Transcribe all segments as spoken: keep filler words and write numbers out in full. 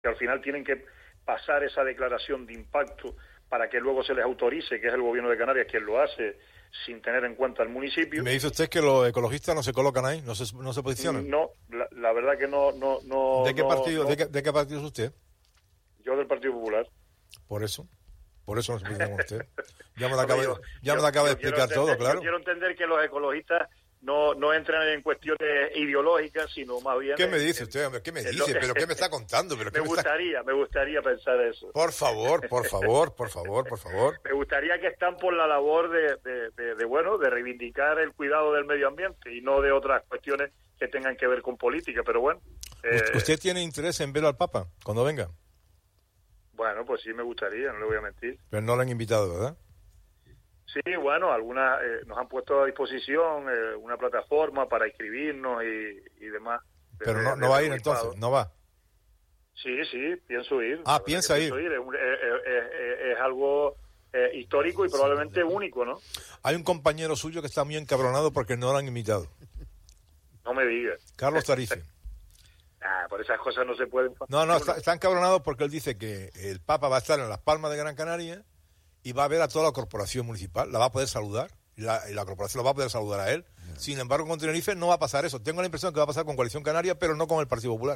que al final tienen que pasar esa declaración de impacto para que luego se les autorice, que es el gobierno de Canarias quien lo hace, sin tener en cuenta al municipio. ¿Me dice usted que los ecologistas no se colocan ahí, no se, no se posicionan? No, la, la verdad que no... no, no ¿De qué no, partido, no. ¿de qué, de qué partido es usted? Yo del Partido Popular. Por eso, por eso no se posiciona con usted. Ya me lo Hombre, acaba, yo- ya me yo- lo acaba de yo quiero explicar todo, entender- claro. Yo quiero entender que los ecologistas no, no entran en cuestiones ideológicas, sino más bien... ¿Qué me en- dice en- usted, hombre? ¿Qué me en dice? lo- ¿Pero qué me está contando? ¿Pero qué Me me está... gustaría, me gustaría pensar eso. Por favor, por favor, por favor, por favor. Me gustaría que están por la labor de, de, de, de, bueno, de reivindicar el cuidado del medio ambiente y no de otras cuestiones que tengan que ver con política, pero bueno. eh, ¿Usted tiene interés en ver al Papa cuando venga? Bueno, pues sí me gustaría, no le voy a mentir. Pero no lo han invitado, ¿verdad? Sí, bueno, algunas eh, nos han puesto a disposición eh, una plataforma para inscribirnos y, y demás. Pero Desde- no, no desde va a el ir obispado. entonces, no va. Sí, sí, pienso ir. Ah, La verdad piensa que ir. pienso ir. Es, un- es- es- es- es algo eh, histórico y probablemente único, ¿no? Hay un compañero suyo que está muy encabronado porque no lo han invitado. No me digas. Carlos Tarife. Ah, por esas cosas no se pueden... No, no, está, está encabronado porque él dice que el Papa va a estar en Las Palmas de Gran Canaria y va a ver a toda la corporación municipal, la va a poder saludar, y la, y la corporación lo va a poder saludar a él. Sin embargo, con Tenerife no va a pasar eso. Tengo la impresión que va a pasar con Coalición Canaria, pero no con el Partido Popular.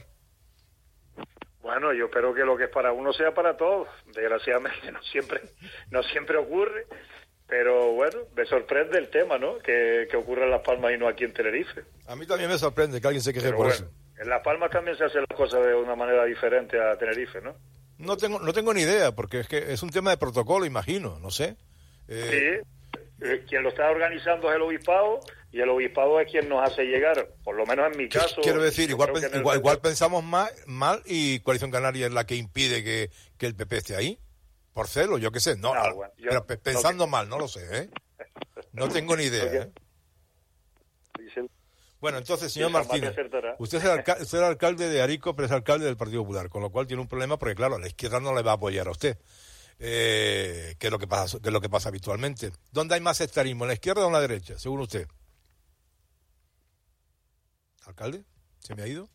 Bueno, yo espero que lo que es para uno sea para todos. Desgraciadamente no siempre, no siempre ocurre, pero bueno, me sorprende el tema, ¿no? Que, que ocurra en Las Palmas y no aquí en Tenerife. A mí también me sorprende que alguien se queje Pero por bueno, eso. en Las Palmas también se hacen las cosas de una manera diferente a Tenerife, ¿no? No tengo, no tengo ni idea, porque es que es un tema de protocolo, imagino, no sé. Eh, Sí, eh, quien lo está organizando es el obispado y el obispado es quien nos hace llegar, por lo menos en mi caso. Quiero decir, yo igual, creo que pen- en el igual, resto- igual pensamos mal, mal y Coalición Canaria es la que impide que, que el P P esté ahí. Por celo, yo qué sé. No, No, al- bueno, yo- pero pe- pensando no, mal, no lo sé, ¿eh? No tengo ni idea, Porque- ¿eh? Dice- Bueno, entonces, señor Sí, jamás Martínez, te acertará. usted es, el alca- usted es el alcalde de Arico, pero es alcalde del Partido Popular, con lo cual tiene un problema porque, claro, la izquierda no le va a apoyar a usted, eh, que, es lo que, pasa, que es lo que pasa habitualmente. ¿Dónde hay más sectarismo, en la izquierda o en la derecha, según usted? ¿Alcalde? ¿Se me ha ido?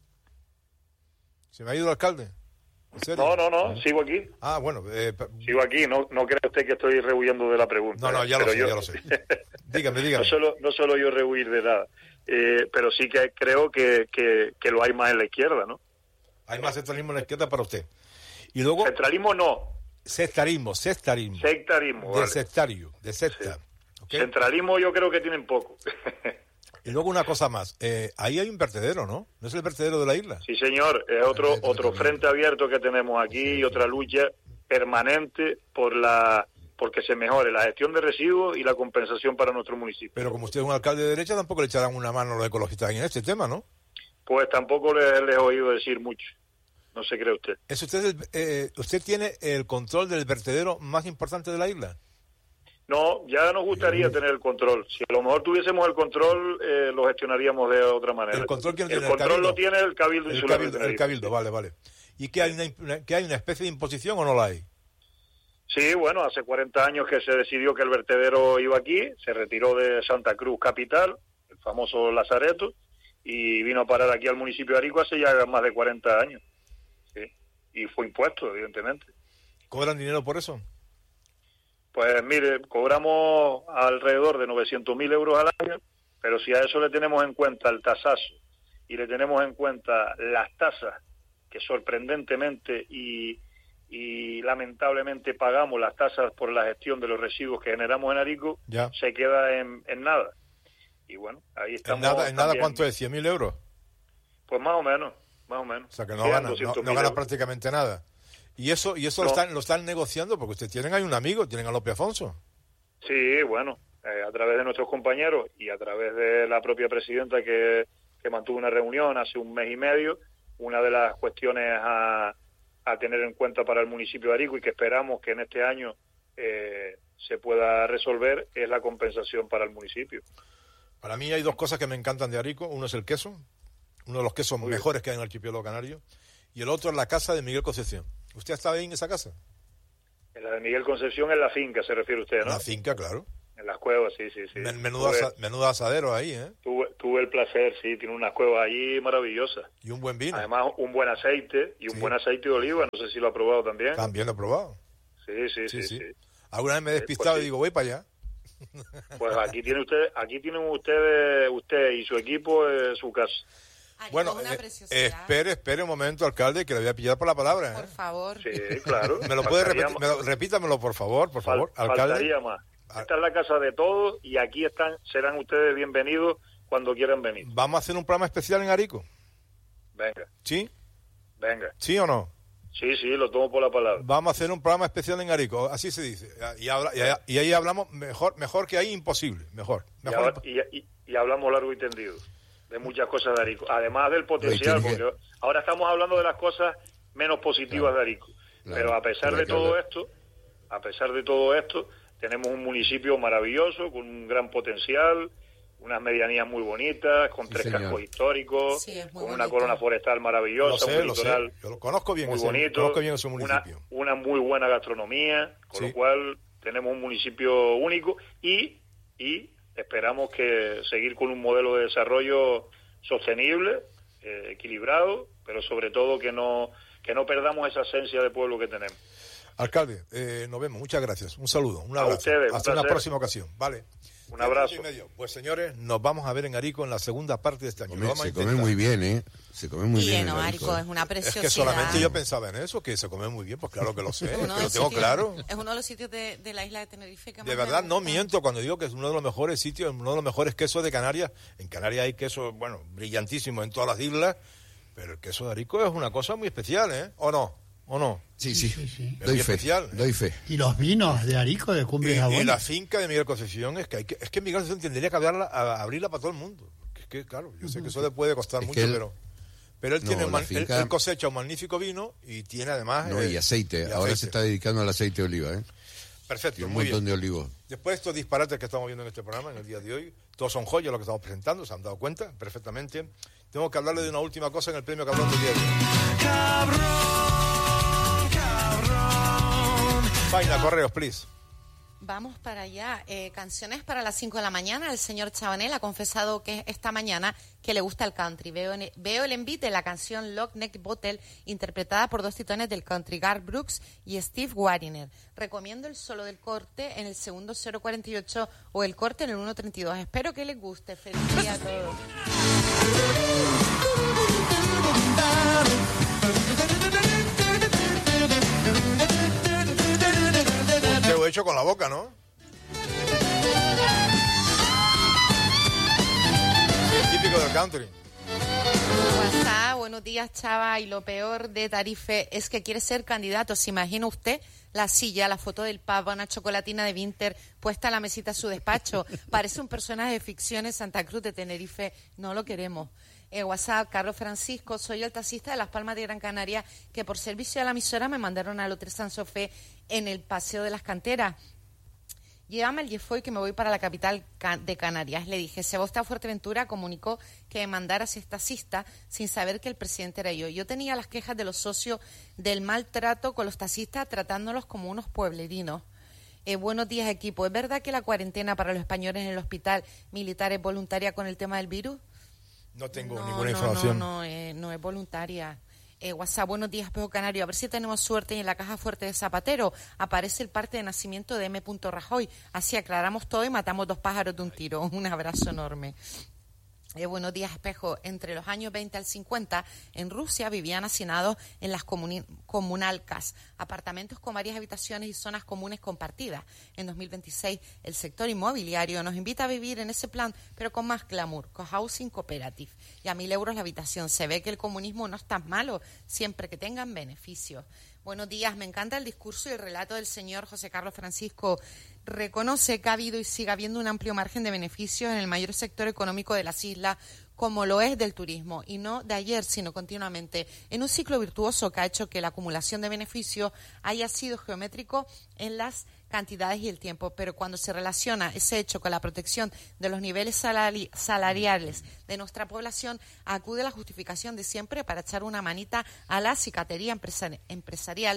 ¿Se me ha ido el alcalde? ¿En serio? No, no, no, sigo aquí. Ah, bueno, eh, pa- Sigo aquí, no, no cree usted que estoy rehuyendo de la pregunta. no, no, ya lo pero sé, yo- ya lo sé. Dígame, dígame. no, solo, no solo yo rehuir de nada, eh, pero sí que creo que, que, que lo hay más en la izquierda, ¿no? Hay más sectarismo en la izquierda para usted. Y luego, Centralismo no, sectarismo, sectarismo. sectarismo. De vale. sectario, de secta. ¿ok? Centralismo yo creo que tienen poco. Y luego una cosa más, eh, ahí hay un vertedero, ¿no? ¿No es el vertedero de la isla? Sí, señor, es otro, Exactamente. otro frente abierto que tenemos aquí y otra lucha permanente por la porque se mejore la gestión de residuos y la compensación para nuestro municipio. Pero como usted es un alcalde de derecha, tampoco le echarán una mano a los ecologistas en este tema, ¿no? Pues tampoco les, les he oído decir mucho, no se cree usted. ¿Es usted, el- eh, usted tiene el control del vertedero más importante de la isla? No, ya nos gustaría tener el control. Si a lo mejor tuviésemos el control, eh, lo gestionaríamos de otra manera. ¿El control quién el tiene? ¿El control Cabildo? lo tiene el Cabildo El Insular de cabildo, el Tenerife. cabildo, vale, vale. ¿Y que hay una, imp- que hay una especie de imposición o no la hay? Sí, bueno, hace cuarenta años que se decidió que el vertedero iba aquí, se retiró de Santa Cruz capital, el famoso Lazareto, y vino a parar aquí al municipio de Arico hace ya más de cuarenta años. Sí. Y fue impuesto, evidentemente. ¿Cobran dinero por eso? Pues mire, cobramos alrededor de novecientos mil euros al año, pero si a eso le tenemos en cuenta el tasazo y le tenemos en cuenta las tasas, que sorprendentemente y, y lamentablemente pagamos las tasas por la gestión de los residuos que generamos en Arico, Ya. se queda en, en nada. Y bueno, ahí ¿En estamos. nada, en nada también. cuánto es? ¿cien mil euros? Pues más o menos, más o menos. O sea, que no Quedan gana, no, doscientos no mil gana euros. prácticamente nada. Y eso y eso lo, No. están, lo están negociando porque ustedes tienen ahí un amigo, tienen a López Afonso. Sí, bueno, eh, a través de nuestros compañeros y a través de la propia presidenta que, que mantuvo una reunión hace un mes y medio, una de las cuestiones a, a tener en cuenta para el municipio de Arico y que esperamos que en este año eh, se pueda resolver es la compensación para el municipio. Para mí hay dos cosas que me encantan de Arico. Uno es el queso, uno de los quesos Muy bien. mejores que hay en el archipiélago canario. Y el otro es la casa de Miguel Concepción. ¿Usted estaba ahí en esa casa? En la de Miguel Concepción, en la finca, se refiere usted, ¿no? En la finca, claro. En las cuevas, sí, sí, sí. Men- menudo, Tuve- asa- menudo asadero ahí, ¿eh? Tuve, tuve el placer, sí, tiene unas cuevas allí maravillosas. Y un buen vino. Además, un buen aceite y un Sí. buen aceite de oliva, no sé si lo ha probado también. También lo he probado. Sí, sí, Sí, sí, sí. sí. Alguna vez me he Eh, despistado pues y sí. digo, voy para allá. Pues aquí tiene usted, aquí tienen ustedes, usted y su equipo eh, su casa. Aquí Bueno, es una eh, preciosidad. espere, espere un momento, alcalde, que le voy a pillar por la palabra. Por ¿eh? favor. Sí, claro. ¿Me lo puede Faltaría repetir? Me lo- repítamelo, por favor, por Fal- favor, alcalde. Faltaría más. Ah. Esta es la casa de todos y aquí están, serán ustedes bienvenidos cuando quieran venir. Vamos a hacer un programa especial en Arico. Venga, ¿Sí? venga. ¿Sí o no? Sí, sí, lo tomo por la palabra. Vamos a hacer un programa especial en Arico, así se dice. Y, habla- y, ahí- y ahí hablamos mejor mejor que ahí, imposible. Mejor. Y, mejor ahora- y- y- y hablamos largo y tendido de muchas cosas de Arico. Además del potencial, tiene que- porque ahora estamos hablando de las cosas menos positivas Claro, de Arico. claro. Pero a pesar Pero de hay que todo hablar. esto, a pesar de todo esto, tenemos un municipio maravilloso, con un gran potencial, unas medianías muy bonitas, con Sí, tres señor. cascos históricos, Sí, es muy con una bonito. corona forestal maravillosa, Lo sé, un lo sé. litoral Yo lo conozco bien, muy ese, bonito, conozco bien ese una, municipio. una muy buena gastronomía, con Sí. lo cual tenemos un municipio único y, y esperamos que seguir con un modelo de desarrollo sostenible, eh, equilibrado, pero sobre todo que no que no perdamos esa esencia de pueblo que tenemos. Alcalde, eh, nos vemos. Muchas gracias. Un saludo, un A abrazo. ustedes, un Hasta una placer. próxima ocasión. Vale. Un Diez abrazo. minutos y medio. Pues señores, nos vamos a ver en Arico en la segunda parte de este año. Come- Lo vamos a se come intentar. muy bien, ¿eh? Se come muy bien. Lleno, en Arico, es una Es preciosidad. que solamente yo pensaba en eso, que se come muy bien. Pues claro que lo sé, Es que uno de lo los tengo sitios- claro. Es uno de los sitios de, de la isla de Tenerife que más De me verdad, no gusta. miento cuando digo que es uno de los mejores sitios, uno de los mejores quesos de Canarias. En Canarias hay quesos, bueno, brillantísimos en todas las islas, pero el queso de Arico es una cosa muy especial, ¿eh? ¿O no? ¿O no? Sí, sí. Sí, sí. Es Doy muy fe. especial. Doy fe. Y los vinos de Arico de Y, Cumbre y Jabón. la finca de Miguel Concepción es que hay que, es que Miguel Concepción tendría que abrirla, a- abrirla para todo el mundo. Es que, claro, yo sé que eso le puede costar Es mucho, que él- pero pero él No, tiene un la man- él- finca- él cosecha un magnífico vino y tiene además No, eh, y aceite. y Ahora aceite. se está dedicando al aceite de oliva, ¿eh? Perfecto, Y un muy montón bien. de olivos. Después de estos disparates que estamos viendo en este programa en el día de hoy, todos son joyas lo que estamos presentando, se han dado cuenta perfectamente. Tengo que hablarle de una última cosa en el premio Cabrón del día de hoy. Vaina, correos, please. Vamos para allá. Eh, canciones para las cinco de la mañana. El señor Chabanel ha confesado que esta mañana que le gusta el country. Veo, en- veo el envite de la canción Lock Neck Bottle, interpretada por dos titanes del country, Garth Brooks y Steve Wariner. Recomiendo el solo del corte en el segundo cero cuarenta y ocho o el corte en el uno treinta y dos. Espero que les guste. Feliz día a todos. Te lo he hecho con la boca, ¿no? Típico del country. WhatsApp, buenos días, Chava. Y lo peor de Tarife es que quiere ser candidato. ¿Se imagina usted la silla, la foto del Papa, una chocolatina de Winter puesta en la mesita de su despacho? Parece un personaje de ficción en Santa Cruz de Tenerife. No lo queremos. Eh, WhatsApp, Carlos Francisco, soy el taxista de Las Palmas de Gran Canaria, que por servicio a la emisora me mandaron al Hotel San Sofé en el Paseo de las Canteras. Llévame el Jefoy que me voy para la capital ca- de Canarias. Le dije, Sebastián Fuerteventura comunicó que me mandara si es taxista sin saber que el presidente era yo. Yo tenía las quejas de los socios del maltrato con los taxistas tratándolos como unos pueblerinos. Eh, buenos días, equipo. ¿Es verdad que la cuarentena para los españoles en el hospital militar es voluntaria con el tema del virus? No tengo No, ninguna no, información. No, no, eh, no es voluntaria. Eh, WhatsApp, buenos días, Espejo Canario. A ver si tenemos suerte y en la caja fuerte de Zapatero aparece el parte de nacimiento de M. Rajoy. Así aclaramos todo y matamos dos pájaros de un tiro. Un abrazo enorme. Eh, buenos días, Espejo. Entre los años veinte al cincuenta, en Rusia vivían hacinados en las comuni- comunalcas, apartamentos con varias habitaciones y zonas comunes compartidas. En dos mil veintiséis, el sector inmobiliario nos invita a vivir en ese plan, pero con más glamour, co-housing cooperative. Y a mil euros la habitación. Se ve que el comunismo no es tan malo, siempre que tengan beneficios. Buenos días, me encanta el discurso y el relato del señor José Carlos Francisco. Reconoce que ha habido y sigue habiendo un amplio margen de beneficios en el mayor sector económico de las islas, como lo es del turismo, y no de ayer, sino continuamente, en un ciclo virtuoso que ha hecho que la acumulación de beneficios haya sido geométrico en las cantidades y el tiempo, pero cuando se relaciona ese hecho con la protección de los niveles salari- salariales de nuestra población, acude la justificación de siempre para echar una manita a la cicatería empresari- empresarial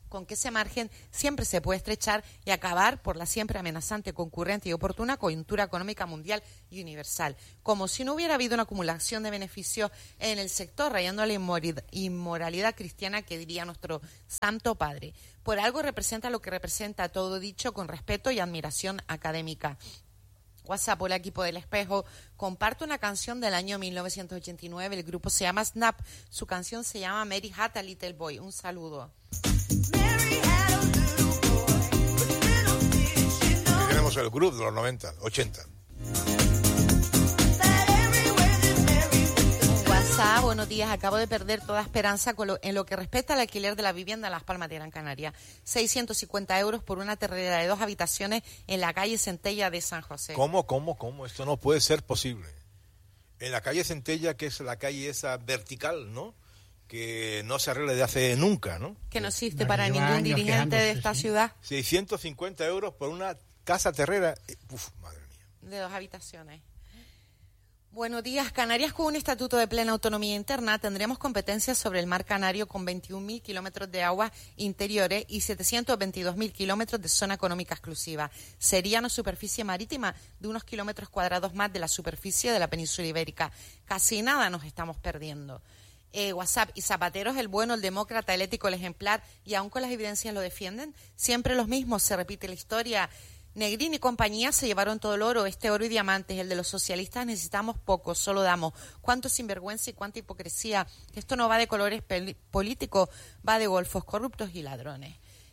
con que ese margen siempre se puede estrechar y acabar por la siempre amenazante, concurrente y oportuna coyuntura económica mundial y universal. Como si no hubiera habido una acumulación de beneficios en el sector, rayando la inmoralidad cristiana que diría nuestro Santo Padre. Por algo representa lo que representa, todo dicho con respeto y admiración académica. WhatsApp, hola equipo del Espejo, comparto una canción del año mil novecientos ochenta y nueve, el grupo se llama Snap, su canción se llama Mary Had a Little Boy. Un saludo. Tenemos el grupo de los noventa, ochenta. WhatsApp, buenos días, acabo de perder toda esperanza con lo, en lo que respecta al alquiler de la vivienda en Las Palmas de Gran Canaria. seiscientos cincuenta euros por una terrera de dos habitaciones en la calle Centella de San José. ¿Cómo, cómo, cómo? Esto no puede ser posible. En la calle Centella, que es la calle esa vertical, ¿no?, que no se arregla de hace nunca, ¿no? Que no existe para ningún dirigente de esta ciudad. seiscientos cincuenta euros por una casa terrera. Uf, madre mía. De dos habitaciones. Buenos días. Canarias, con un estatuto de plena autonomía interna, tendremos competencias sobre el mar Canario con veintiún mil kilómetros de aguas interiores y setecientos veintidós mil kilómetros de zona económica exclusiva. Sería una superficie marítima de unos kilómetros cuadrados más de la superficie de la península ibérica. Casi nada nos estamos perdiendo. Eh, WhatsApp y Zapatero es el bueno, el demócrata, el ético, el ejemplar, y aún con las evidencias lo defienden. Siempre los mismos, se repite la historia. Negrín y compañía se llevaron todo el oro, este oro y diamantes. El de los socialistas necesitamos poco, solo damos. Cuánto sinvergüenza y cuánta hipocresía. Esto no va de colores políticos, va de golfos corruptos y ladrones.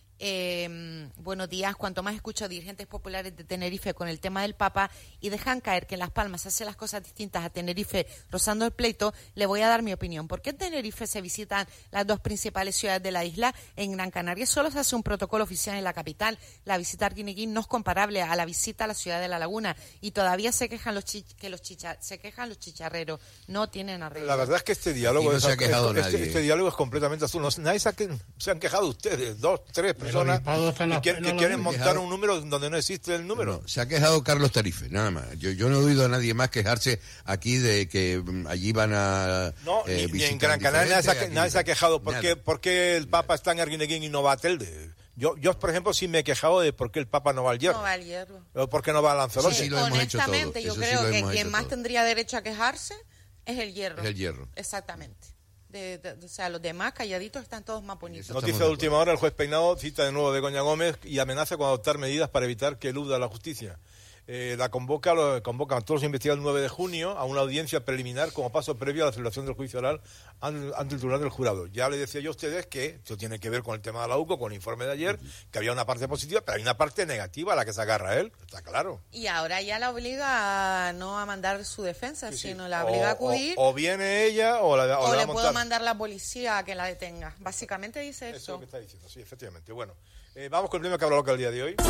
Eh, buenos días. Cuanto más escucho a dirigentes populares de Tenerife con el tema del Papa y dejan caer que en Las Palmas se hacen las cosas distintas a Tenerife, rozando el pleito, le voy a dar mi opinión. ¿Por qué en Tenerife se visitan las dos principales ciudades de la isla? En Gran Canaria solo se hace un protocolo oficial en la capital. La visita a Arguineguín no es comparable a la visita a la ciudad de La Laguna, y todavía se quejan los chich- que los chicha- se quejan los chicharreros. No tienen arreglo. La verdad es que este diálogo no es, se ha quejado este, nadie. este diálogo es completamente azul. No, nadie se, ha, que- se han quejado ustedes, dos, tres personas que, quieren, que quieren montar un número donde no existe el número. No, se ha quejado Carlos Tarife, nada más. Yo, yo no he oído a nadie más quejarse aquí de que mm, allí van a No, eh, ni, ni en visitar Gran Canaria nadie se ha, diferentes, nadie se ha quejado. ¿Por nada. qué, por qué el Papa está en Arguineguín y no va a Telde? Yo, yo, por ejemplo, sí me he quejado de por qué el Papa no va al Hierro. No va al Hierro. O por qué no va a Lanzarote. Sí, sí, lo hemos hecho todo. Honestamente, yo Eso sí creo lo que hemos quien hecho más todo. tendría derecho a quejarse es el Hierro. Es el Hierro. Exactamente. De, de, o sea, los demás calladitos están todos más bonitos. Estamos Noticia de de última hora, el juez Peinado cita de nuevo a Begoña Gómez y amenaza con adoptar medidas para evitar que eluda la justicia. Eh, la convoca, lo, convocan a todos los investigados el nueve de junio a una audiencia preliminar como paso previo a la celebración del juicio oral ante, ante el Tribunal del Jurado. Ya le decía yo a ustedes que esto tiene que ver con el tema de la U C O, con el informe de ayer, que había una parte positiva, pero hay una parte negativa a la que se agarra él, está claro. Y ahora ya la obliga a no a mandar su defensa, Sí, sí. sino la obliga o, a acudir. O, o viene ella o, la, o, o le va le a puedo montar. mandar la policía a que la detenga. Básicamente dice Eso es eso. lo que está diciendo, sí, efectivamente. Bueno, eh, vamos con el primer cabra loca del día de hoy.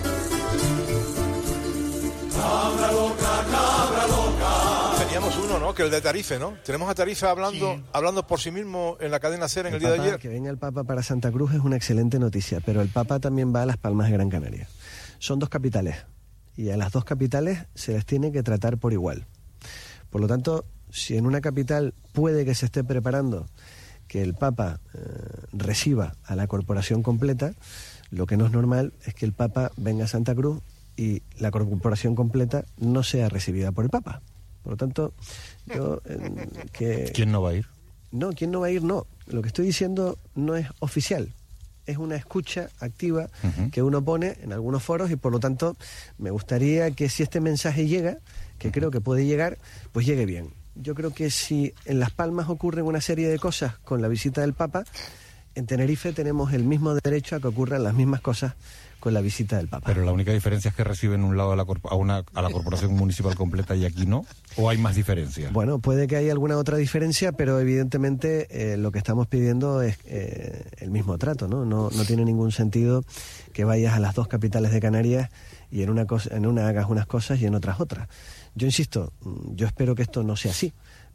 Cabra loca, cabra loca. Teníamos uno, ¿no? Que el de Tarife, ¿no? Tenemos a Tarife hablando, Sí. hablando por sí mismo en la cadena SER en el, El día de Papa, ayer. que venga el Papa para Santa Cruz es una excelente noticia, pero el Papa también va a Las Palmas de Gran Canaria. Son dos capitales y a las dos capitales se les tiene que tratar por igual. Por lo tanto, si en una capital puede que se esté preparando que el Papa eh, reciba a la corporación completa, lo que no es normal es que el Papa venga a Santa Cruz y la corporación completa no sea recibida por el Papa. Por lo tanto, yo... eh, que ¿Quién no va a ir? No, ¿quién no va a ir? No. Lo que estoy diciendo no es oficial. Es una escucha activa Ujú. que uno pone en algunos foros y por lo tanto me gustaría que si este mensaje llega, que creo que puede llegar, pues llegue bien. Yo creo que si en Las Palmas ocurren una serie de cosas con la visita del Papa, en Tenerife tenemos el mismo derecho a que ocurran las mismas cosas con la visita del Papa. Pero la única diferencia es que reciben un lado a la, corp- a una, a la corporación municipal completa y aquí no. ¿O hay más diferencias? Bueno, puede que haya alguna otra diferencia, pero evidentemente eh, lo que estamos pidiendo es eh, el mismo trato, ¿no? ¿no? No tiene ningún sentido que vayas a las dos capitales de Canarias y en una, cosa, en una hagas unas cosas y en otras otras. Yo insisto, yo espero que esto no sea así,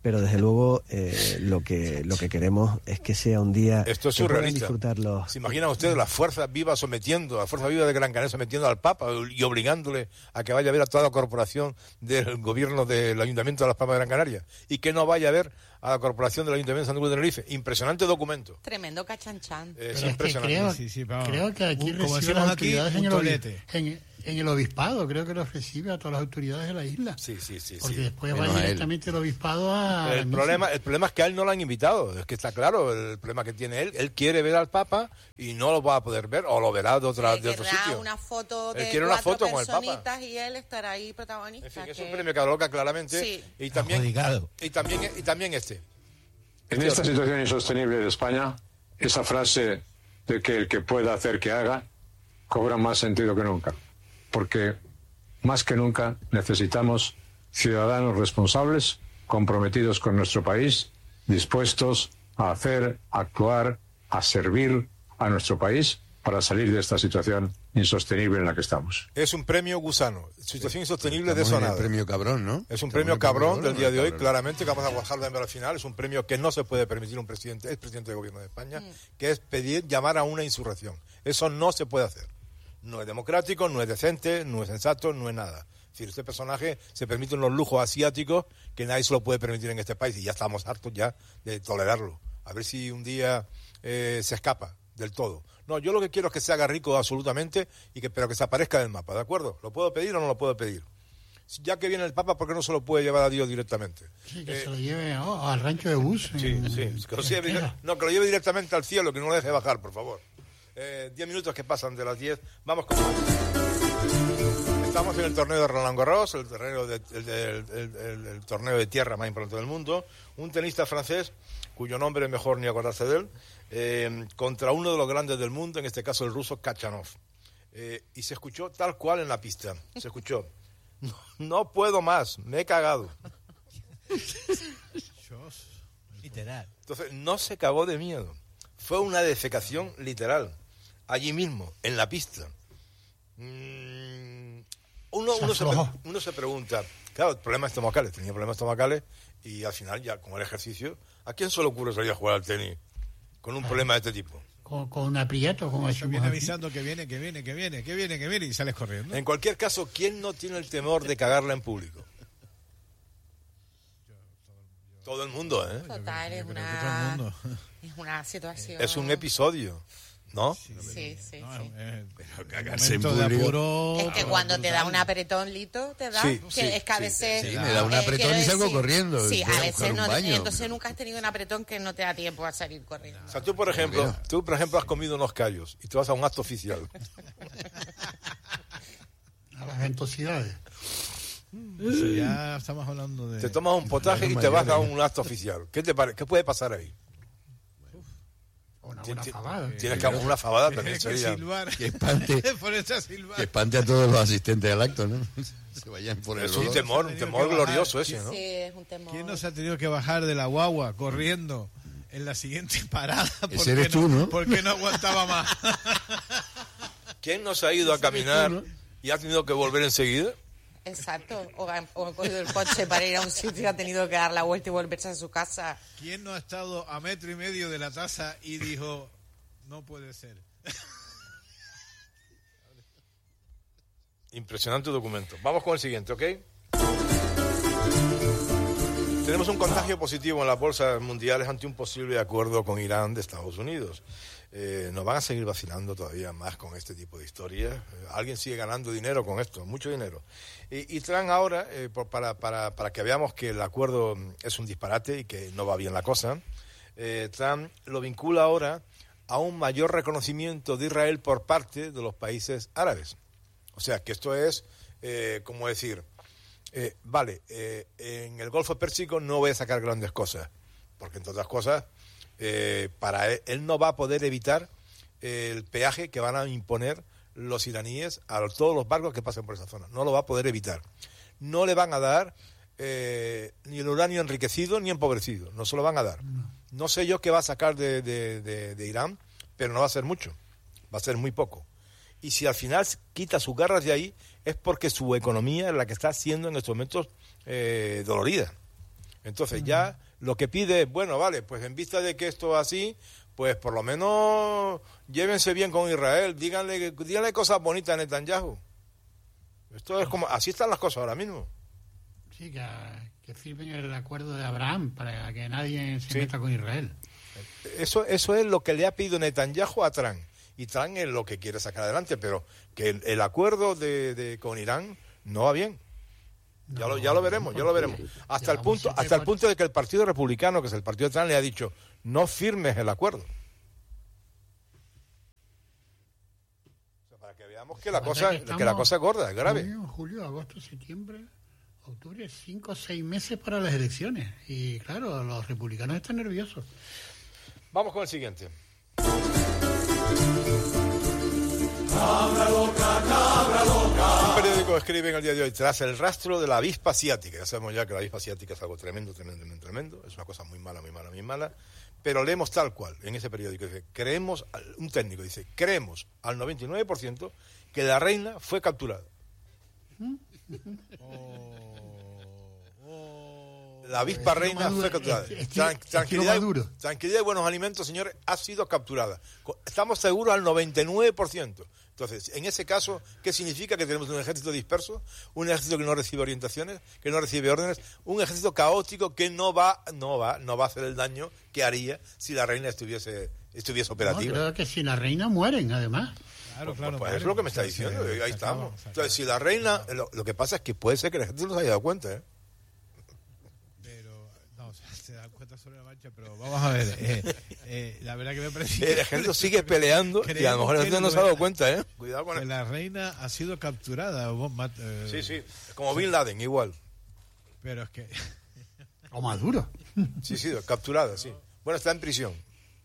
pero desde luego eh, lo que lo que queremos es que sea un día Esto es que puedan surrealista. disfrutarlo. ¿Se imaginan ustedes las fuerzas vivas sometiendo, la fuerza viva de Gran Canaria sometiendo al Papa y obligándole a que vaya a ver a toda la corporación del gobierno del Ayuntamiento de Las Palmas de Gran Canaria y que no vaya a ver a la corporación del Ayuntamiento de Santa Cruz de Tenerife? Impresionante documento. Tremendo cachanchan. Es Pero es que impresionante. creo, Sí, sí, vamos. creo que aquí Un- como recibe decimos las aquí, autoridades un en el, obi- tolete. en, en el obispado, creo que los recibe a todas las autoridades de la isla. Sí, sí, sí. Porque sí. después Menos va a él. directamente el obispado a... la El misa. problema, el problema es que a él no lo han invitado. Es que está claro el problema que tiene él. Él quiere ver al Papa y no lo va a poder ver o lo verá de, otra, Le de otro querrá sitio. una foto Él de quiere una cuatro foto con el Papa. personitas y él estará ahí protagonista. En fin, es que- un premio que aloca claramente. Sí. Y también, Adjudicado. y también y también este. En esta situación insostenible de España, esa frase de que el que pueda hacer que haga cobra más sentido que nunca, porque más que nunca necesitamos ciudadanos responsables, comprometidos con nuestro país, dispuestos a hacer, a actuar, a servir a nuestro país para salir de esta situación insostenible en la que estamos. Es un premio gusano. Situación insostenible de Estamos en el sonada. premio cabrón, ¿no? Es un Estamos premio en el cabrón del día de hoy, cabrón. claramente, que vamos a bajarlo al final. Es un premio que no se puede permitir un presidente, es presidente del gobierno de España, que es pedir, llamar a una insurrección. Eso no se puede hacer. No es democrático, no es decente, no es sensato, no es nada. Es decir, este personaje se permite unos lujos asiáticos que nadie se lo puede permitir en este país y ya estamos hartos ya de tolerarlo. A ver si un día eh, se escapa del todo. No, yo lo que quiero es que se haga rico absolutamente, y que pero que se aparezca del mapa, ¿de acuerdo? ¿Lo puedo pedir o no lo puedo pedir? Ya que viene el Papa, ¿por qué no se lo puede llevar a Dios directamente? Sí, que Eh, se lo lleve oh, al rancho de bus. Sí, en- sí. Que lo en lleve- Estela. no, que lo lleve directamente al cielo, que no lo deje bajar, por favor. Eh, diez minutos que pasan de las diez. Vamos con... Estamos en el torneo de Roland Garros, el torneo de, el, el- el- el- el torneo de tierra más importante del mundo. Un tenista francés, cuyo nombre es mejor ni acordarse de él, eh, contra uno de los grandes del mundo, en este caso el ruso Kachanov. Eh, y se escuchó tal cual en la pista. Se escuchó: no, no puedo más, me he cagado. Literal. Entonces, no se cagó de miedo. Fue una defecación literal. Allí mismo, en la pista. Mm, uno, Se uno, se, aflojó. uno se pregunta, claro, problemas estomacales, tenía problemas estomacales, y al final, ya con el ejercicio, ¿a quién se le ocurre salir a jugar al tenis con un problema de este tipo? Con, con un aprieto, como Eso decimos viene aquí. avisando que viene, que viene, que viene, que viene, que viene y sales corriendo. En cualquier caso, ¿quién no tiene el temor de cagarla en público? Todo el mundo, ¿eh? Total, es Yo creo que una, todo el mundo. es una situación. Es un episodio, ¿no? Sí, sí, sí. No, eh, Pero el cagarse en momento de público. apuro. Es que cuando te da un apretón, Lito, te da, Sí, que sí, es que a sí, veces... sí, me da un eh, apretón quiero y salgo decir, corriendo, Sí, voy a a buscar veces un no, baño. entonces nunca has tenido un apretón que no te da tiempo a salir corriendo. O sea, tú, por ejemplo, tú, por ejemplo, has comido unos callos y te vas a un acto oficial. A las ventosidades. Eso ya estamos hablando de. Te tomas un potaje y te vas a un acto oficial. ¿Qué te pare- ¿Qué puede pasar ahí? Una Tien- buena tien- fabada. Tienes que una fabada también Tienes que sería. silbar. Que espante, Ponerte a silbar. que espante a todos los asistentes al acto, ¿no? Se vayan por el Es un olor. temor, un Tenido temor que bajar. glorioso ese, ¿no? Sí, es un temor. ¿Quién no se ha tenido que bajar de la guagua corriendo en la siguiente parada? Ese porque eres tú, ¿no? Porque no aguantaba más. ¿Quién no se ha ido a caminar y ha tenido que volver enseguida? Exacto. O ha, o ha cogido el coche para ir a un sitio y ha tenido que dar la vuelta y volverse a su casa. ¿Quién no ha estado a metro y medio de la taza y dijo, no puede ser? Impresionante documento. Vamos con el siguiente, ¿ok? Tenemos un contagio positivo en las bolsas mundiales ante un posible acuerdo con Irán de Estados Unidos. Eh, nos van a seguir vacilando todavía más con este tipo de historias. Eh, alguien sigue ganando dinero con esto, mucho dinero. Y, y traen ahora, eh, por- para, para, para que veamos que el acuerdo es un disparate y que no va bien la cosa, eh, Trump lo vincula ahora a un mayor reconocimiento de Israel por parte de los países árabes. O sea, que esto es, eh, como decir, eh, vale, eh, en el Golfo Pérsico no voy a sacar grandes cosas, porque entre otras cosas, eh, para él, él no va a poder evitar eh, el peaje que van a imponer los iraníes a los- todos los barcos que pasen por esa zona. No lo va a poder evitar. No le van a dar eh, ni el uranio enriquecido ni empobrecido. No se lo van a dar. No sé yo qué va a sacar de, de, de, de Irán, pero no va a ser mucho. Va a ser muy poco. Y si al final quita sus garras de ahí, es porque su economía es la que está siendo en estos momentos eh, dolorida. Entonces uh-huh. ya lo que pide es, bueno, vale, pues en vista de que esto va así, pues por lo menos llévense bien con Israel, díganle, díganle cosas bonitas a Netanyahu. Esto es como, así están las cosas ahora mismo. Sí, que, que firmen el acuerdo de Abraham para que nadie se sí. meta con Israel. Eso, eso es lo que le ha pedido Netanyahu a Trump. Y Trump es lo que quiere sacar adelante, pero que el, el acuerdo de, de con Irán no va bien. No, ya lo ya lo veremos, ya lo veremos. Hasta el punto hasta el punto de que el Partido Republicano, que es el partido de Trump, le ha dicho, no firmes el acuerdo. O sea, para que veamos que la cosa que, que la cosa es gorda, es grave. Junio, julio, agosto, septiembre, octubre, cinco o seis meses para las elecciones. Y claro, los republicanos están nerviosos. Vamos con el siguiente. Cabra loca, cabra loca. Un periódico escribe en el día de hoy, tras el rastro de la avispa asiática. Ya sabemos ya que la avispa asiática es algo tremendo, tremendo, tremendo, tremendo. Es una cosa muy mala, muy mala, muy mala. Pero leemos tal cual en ese periódico. Dice, creemos, un técnico dice, creemos al noventa y nueve por ciento que la reina fue capturada. Oh, oh, la avispa reina fue capturada. Tran- tranquilidad, tranquilidad y buenos alimentos, señores, ha sido capturada. Estamos seguros al noventa y nueve por ciento. Entonces, en ese caso, ¿qué significa? Que tenemos un ejército disperso, un ejército que no recibe orientaciones, que no recibe órdenes, un ejército caótico que no va, no va, no va a hacer el daño que haría si la reina estuviese, estuviese operativa. No, creo que si la reina mueren, además. Claro, pues, claro. pues, pues es lo que me está diciendo, sí, ahí estamos. Acabó, Entonces, si la reina, lo, lo que pasa es que puede ser que la gente no se haya dado cuenta, ¿eh? Se dan cuenta sobre la marcha, pero vamos a ver, eh, eh, la verdad que me parece... El ejército sigue peleando y a lo mejor el ejército no se ha dado cuenta, ¿eh? Cuidado con él. La reina ha sido capturada. Eh, sí, sí, como Bin Laden, igual. Pero es que... O Maduro. Sí, sí, capturada, sí. Bueno, está en prisión.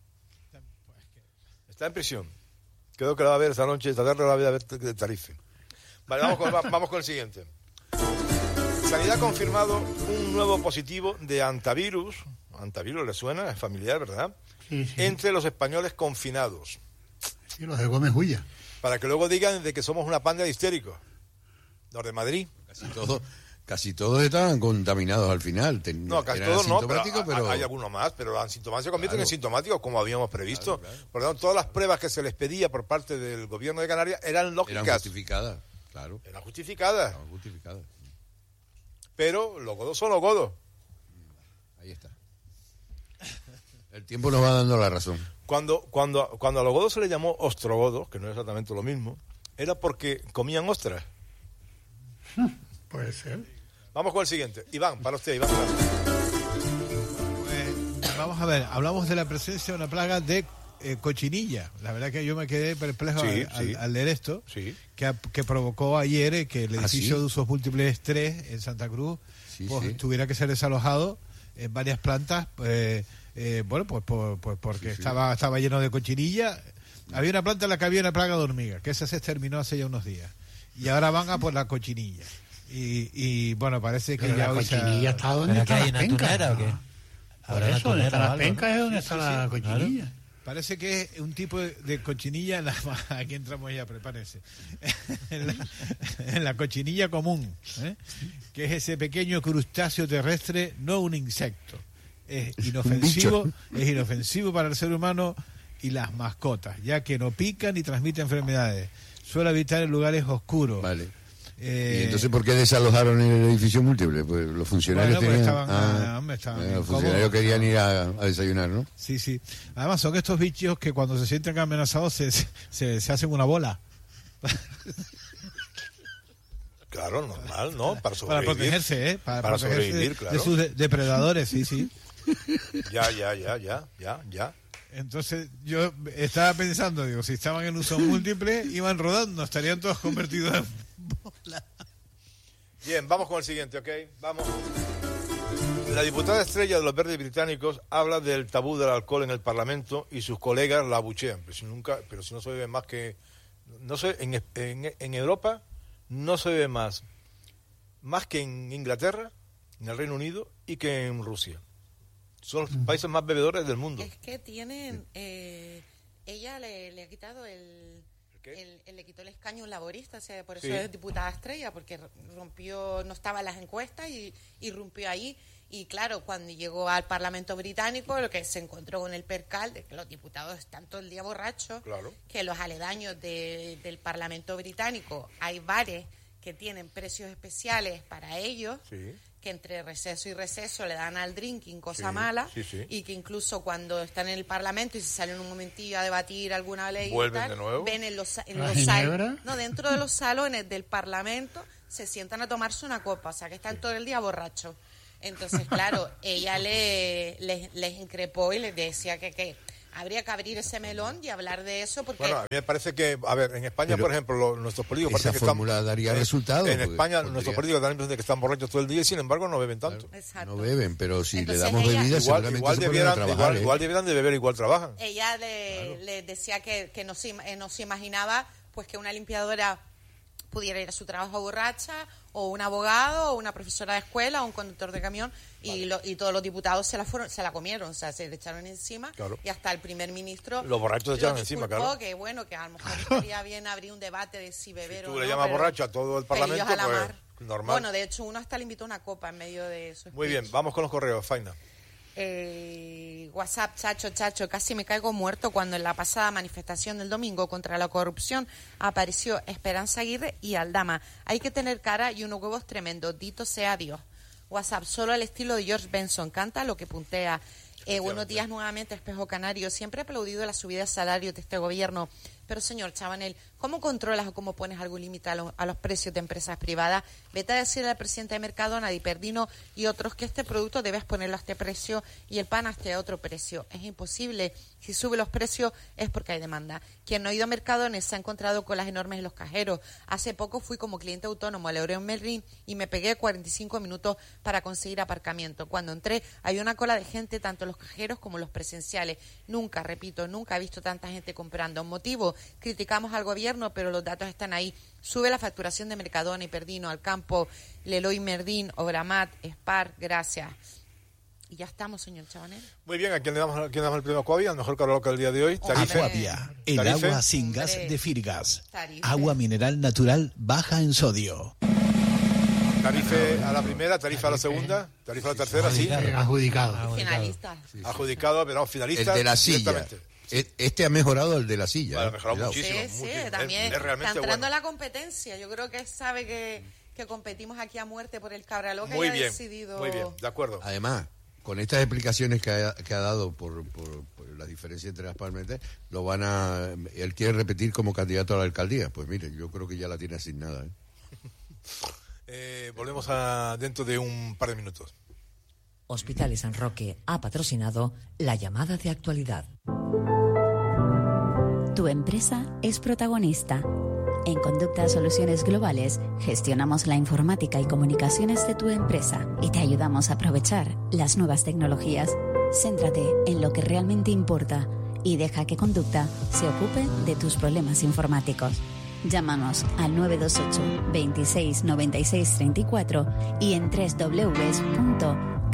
Está en prisión. Creo que la va a ver esta noche, esta tarde la va a ver de Tarife. Vale, vamos con, vamos con el siguiente. Sanidad ha confirmado un nuevo positivo de antivirus. Antivirus le suena, es familiar, ¿verdad? Sí, sí. Entre los españoles confinados. Sí, los de Gómez Huilla. Para que luego digan de que somos una panda de histéricos. Los de Madrid. Casi todos, casi todos estaban contaminados al final. Ten, no, casi todos no, pero, pero hay algunos más, pero los asintomáticos se convierten claro. en sintomáticos como habíamos previsto. Claro, claro. Por lo tanto, todas las pruebas que se les pedía por parte del gobierno de Canarias eran lógicas. Eran justificadas, claro. Eran justificadas. Eran justificadas. Pero los godos son los godos. Ahí está. El tiempo nos va dando la razón. Cuando, cuando, cuando a los godos se les llamó ostrogodos, que no es exactamente lo mismo, era porque comían ostras. Puede ser. Vamos con el siguiente. Iván, para usted, Iván. Pues, vamos a ver, hablamos de la presencia de una plaga de eh, cochinilla. La verdad que yo me quedé perplejo sí, al, sí. al leer esto, sí. que, que provocó ayer eh, que el edificio ¿Ah, sí? de usos múltiples tres en Santa Cruz sí, pues, sí. tuviera que ser desalojado en varias plantas, eh, eh, bueno, pues, pues, pues porque sí, sí. estaba estaba lleno de cochinilla. Había una planta en la que había una plaga de hormigas, que esa se exterminó hace ya unos días. Y ahora van a por la cochinilla. Y, y bueno, parece que pero ya la cochinilla ha... está donde está hay las una pencas. tunera, ¿o qué? Ahora eso, donde está las pencas es donde sí, está sí, la sí, cochinilla. Claro. Parece que es un tipo de, de cochinilla, en la, aquí entramos ya, prepárense, en la, en la cochinilla común, ¿eh? Que es ese pequeño crustáceo terrestre, no un insecto. Es inofensivo, es inofensivo para el ser humano y las mascotas, ya que no pican ni transmite enfermedades. Suele habitar en lugares oscuros. Vale. Eh, ¿Y entonces por qué desalojaron el edificio múltiple? Pues los funcionarios bueno, pues tenían... estaban, ah, hombre, estaban eh, los funcionarios querían ir a, a desayunar, ¿no? Sí, sí. Además son estos bichos que cuando se sienten amenazados se, se, se hacen una bola. Claro, normal, ¿no? Para sobrevivir. Para protegerse, ¿eh? Para, para protegerse sobrevivir, de, claro. de sus de, depredadores, sí, sí. Ya, ya, ya, ya, ya, ya. Entonces yo estaba pensando, digo, si estaban en uso múltiple, iban rodando, estarían todos convertidos en bola. Bien, vamos con el siguiente, ¿ok? Vamos. La diputada estrella de los Verdes británicos habla del tabú del alcohol en el Parlamento y sus colegas la abuchean. Pero si, nunca, pero si no se bebe más que... no sé, en, en, en Europa no se bebe más, más que en Inglaterra, en el Reino Unido y que en Rusia. Son los países más bebedores del mundo. Es que tienen... Eh, ella le, le ha quitado el... El, el, le quitó el escaño un laborista, o sea, por eso sí. Es diputada estrella, porque rompió, no estaba en las encuestas y, y rompió ahí. Y claro, cuando llegó al Parlamento británico, lo que se encontró con el percal de que los diputados están todo el día borrachos, Claro. que los aledaños de, del Parlamento británico hay bares que tienen precios especiales para ellos, Sí. que entre receso y receso le dan al drinking cosa Sí, mala, sí, sí. y que incluso cuando están en el Parlamento y se salen un momentillo a debatir alguna ley y Vuelven tal, de nuevo. ven en los, en ¿La los sal- ginebra? no, dentro de los salones del Parlamento se sientan a tomarse una copa, o sea que están todo el día borrachos. Entonces, claro, ella le, les, les increpó y les decía que, que habría que abrir ese melón y hablar de eso porque... Bueno, a mí me parece que, a ver, en España, Pero por ejemplo, lo- nuestros políticos esa parece que fórmula están, daría en- resultado, En porque España, podría- nuestros políticos dan la impresión de que están borrachos todo el día y sin embargo no beben tanto. Exacto. No beben, pero si Entonces le damos ella- bebidas Igual, seguramente igual, se ponen a debieran, trabajar. igual, ¿eh? igual debieran de beber, igual trabajan. Ella le, le decía que, que no, se, im- eh, no se imaginaba pues que una limpiadora pudiera ir a su trabajo borracha, o un abogado, o una profesora de escuela, o un conductor de camión, y, lo- y todos los diputados se la fueron, se la comieron, o sea, se le echaron encima, Claro. y hasta el primer ministro Los borrachos se lo echaron encima, disculpó, claro. que bueno, que a lo mejor estaría bien abrir un debate de si beber Si o tú no. le llamas pero- borracho a todo el pelillos Parlamento, a la pues, mar. normal. Bueno, de hecho, uno hasta le invitó una copa en medio de eso. Muy bien, vamos con los correos, Faina. Eh, WhatsApp, chacho, chacho, casi me caigo muerto cuando en la pasada manifestación del domingo contra la corrupción apareció Esperanza Aguirre y Aldama. Hay que tener cara y unos huevos tremendos, dito sea Dios. WhatsApp, solo al estilo de George Benson, canta lo que puntea. Eh, buenos días nuevamente, Espejo Canario. Siempre he aplaudido la subida de salarios de este gobierno, pero señor Chabanel, ¿cómo controlas o cómo pones algún límite a, lo- a los precios de empresas privadas? Vete a decirle al presidente de Mercadona, Di Perdino y otros que este producto debes ponerlo a este precio y el pan a este otro precio. Es imposible. Si sube los precios es porque hay demanda. Quien no ha ido a Mercadona se ha encontrado con las enormes en los cajeros. Hace poco fui como cliente autónomo al Leroy Merlin y me pegué cuarenta y cinco minutos para conseguir aparcamiento. Cuando entré había una cola de gente, tanto los cajeros como los presenciales. Nunca, repito, nunca he visto tanta gente comprando. Motivo, criticamos al gobierno, pero los datos están ahí. Sube la facturación de Mercadona y Perdino, Alcampo, Leroy Merlin, Obramat, Spar, gracias. Y ya estamos, señor Chabanel. Muy bien, ¿a quién le damos, a quién le damos el premio Coavia? El mejor karaoke del día de hoy. Tarife. Aquavia, el Tarife. agua sin gas Hombre. de Firgas. Tarife. Agua mineral natural baja en sodio. Tarife a la primera, tarife a la segunda, tarife a la tercera, sí. Eh, adjudicado. Finalista. Adjudicado, pero El finalista. de la silla. directamente. E- Este ha mejorado el de la silla. Bueno, ¿eh? ha mejorado Cuidado. muchísimo. Sí, sí, muchísimo. Es- también es está realmente entrando bueno. a la competencia. Yo creo que sabe que, que competimos aquí a muerte por el Cabra Loca Muy y ha bien, decidido... muy bien, de acuerdo. Además, con estas explicaciones que ha, que ha dado por, por, por la diferencia entre las palmeras, lo van a. Él quiere repetir como candidato a la alcaldía. Pues mire, yo creo que ya la tiene asignada. ¿eh? Eh, volvemos a dentro de un par de minutos. Hospitales San Roque ha patrocinado la llamada de actualidad. Tu empresa es protagonista. En Conducta Soluciones Globales gestionamos la informática y comunicaciones de tu empresa y te ayudamos a aprovechar las nuevas tecnologías. Céntrate en lo que realmente importa y deja que Conducta se ocupe de tus problemas informáticos. Llámanos al nueve dos ocho, veintiséis, noventa y seis, treinta y cuatro y en doble u doble u doble u punto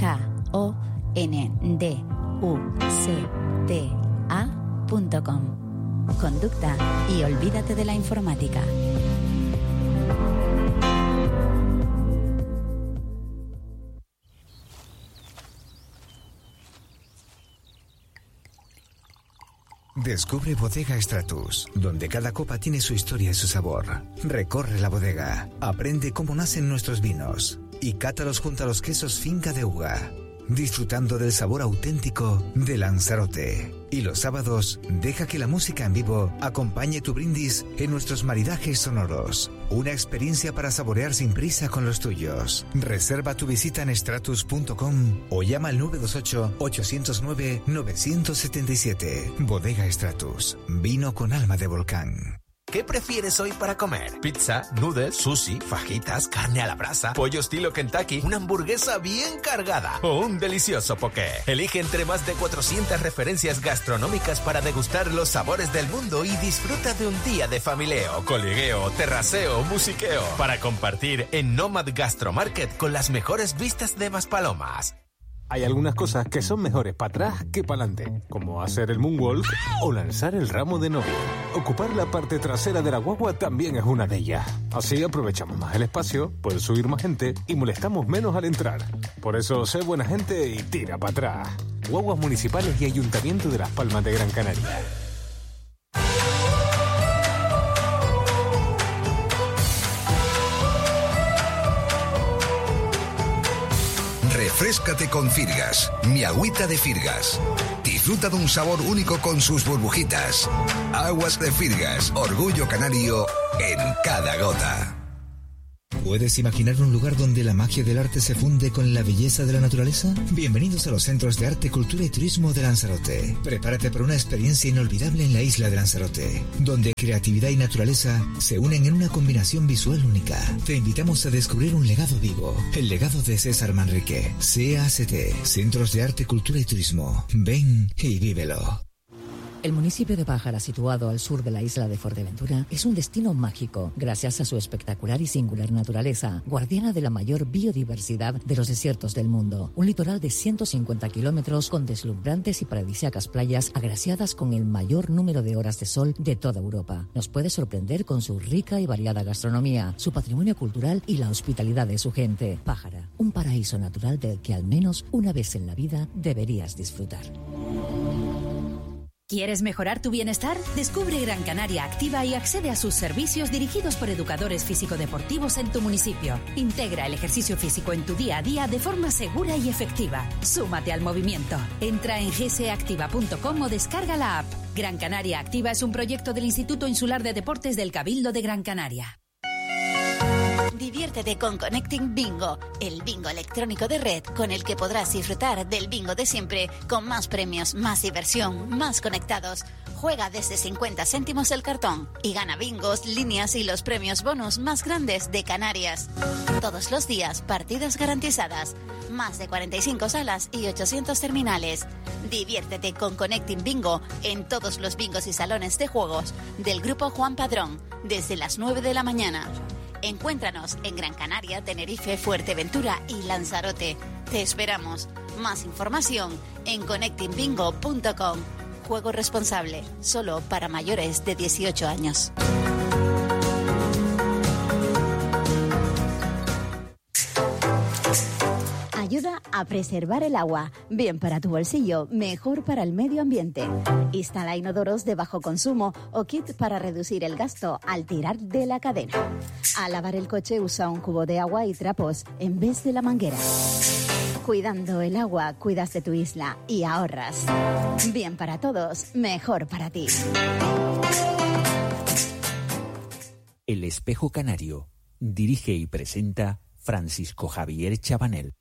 conducta punto com. Conducta y olvídate de la informática. Descubre Bodega Stratus, donde cada copa tiene su historia y su sabor. Recorre la bodega, aprende cómo nacen nuestros vinos y cátalos junto a los quesos Finca de Uga, disfrutando del sabor auténtico de Lanzarote. Y los sábados, deja que la música en vivo acompañe tu brindis en nuestros maridajes sonoros. Una experiencia para saborear sin prisa con los tuyos. Reserva tu visita en stratus punto com o llama al nueve dos ocho, ocho cero nueve, nueve siete siete. Bodega Stratus, vino con alma de volcán. ¿Qué prefieres hoy para comer? ¿Pizza, noodles, sushi, fajitas, carne a la brasa, pollo estilo Kentucky, una hamburguesa bien cargada o un delicioso poké? Elige entre más de cuatrocientas referencias gastronómicas para degustar los sabores del mundo y disfruta de un día de familieo, coligueo, terraceo, musiqueo para compartir en Nomad Gastromarket con las mejores vistas de Maspalomas. Hay algunas cosas que son mejores para atrás que para adelante, como hacer el moonwalk o lanzar el ramo de novia. Ocupar la parte trasera de la guagua también es una de ellas. Así aprovechamos más el espacio, puede subir más gente y molestamos menos al entrar. Por eso, sé buena gente y tira para atrás. Guaguas municipales y Ayuntamiento de Las Palmas de Gran Canaria. Refréscate con Firgas, mi agüita de Firgas. Disfruta de un sabor único con sus burbujitas. Aguas de Firgas, orgullo canario en cada gota. ¿Puedes imaginar un lugar donde la magia del arte se funde con la belleza de la naturaleza? Bienvenidos a los Centros de Arte, Cultura y Turismo de Lanzarote. Prepárate para una experiencia inolvidable en la isla de Lanzarote, donde creatividad y naturaleza se unen en una combinación visual única. Te invitamos a descubrir un legado vivo, el legado de César Manrique. C A C T, Centros de Arte, Cultura y Turismo. Ven y vívelo. El municipio de Pájara, situado al sur de la isla de Fuerteventura, es un destino mágico gracias a su espectacular y singular naturaleza, guardiana de la mayor biodiversidad de los desiertos del mundo. Un litoral de ciento cincuenta kilómetros con deslumbrantes y paradisíacas playas agraciadas con el mayor número de horas de sol de toda Europa. Nos puede sorprender con su rica y variada gastronomía, su patrimonio cultural y la hospitalidad de su gente. Pájara, un paraíso natural del que al menos una vez en la vida deberías disfrutar. ¿Quieres mejorar tu bienestar? Descubre Gran Canaria Activa y accede a sus servicios dirigidos por educadores físico-deportivos en tu municipio. Integra el ejercicio físico en tu día a día de forma segura y efectiva. Súmate al movimiento. Entra en g s activa punto com o descarga la app. Gran Canaria Activa es un proyecto del Instituto Insular de Deportes del Cabildo de Gran Canaria. Diviértete con Connecting Bingo, el bingo electrónico de red con el que podrás disfrutar del bingo de siempre, con más premios, más diversión, más conectados. Juega desde cincuenta céntimos el cartón y gana bingos, líneas y los premios bonus más grandes de Canarias. Todos los días, partidas garantizadas. Más de cuarenta y cinco salas y ochocientos terminales. Diviértete con Connecting Bingo en todos los bingos y salones de juegos del Grupo Juan Padrón, desde las nueve de la mañana. Encuéntranos en Gran Canaria, Tenerife, Fuerteventura y Lanzarote. Te esperamos. Más información en connecting bingo punto com. Juego responsable, solo para mayores de dieciocho años. Ayuda a preservar el agua. Bien para tu bolsillo, mejor para el medio ambiente. Instala inodoros de bajo consumo o kit para reducir el gasto al tirar de la cadena. Al lavar el coche usa un cubo de agua y trapos en vez de la manguera. Cuidando el agua, cuidas de tu isla y ahorras. Bien para todos, mejor para ti. El Espejo Canario. Dirige y presenta Francisco Javier Chabanel.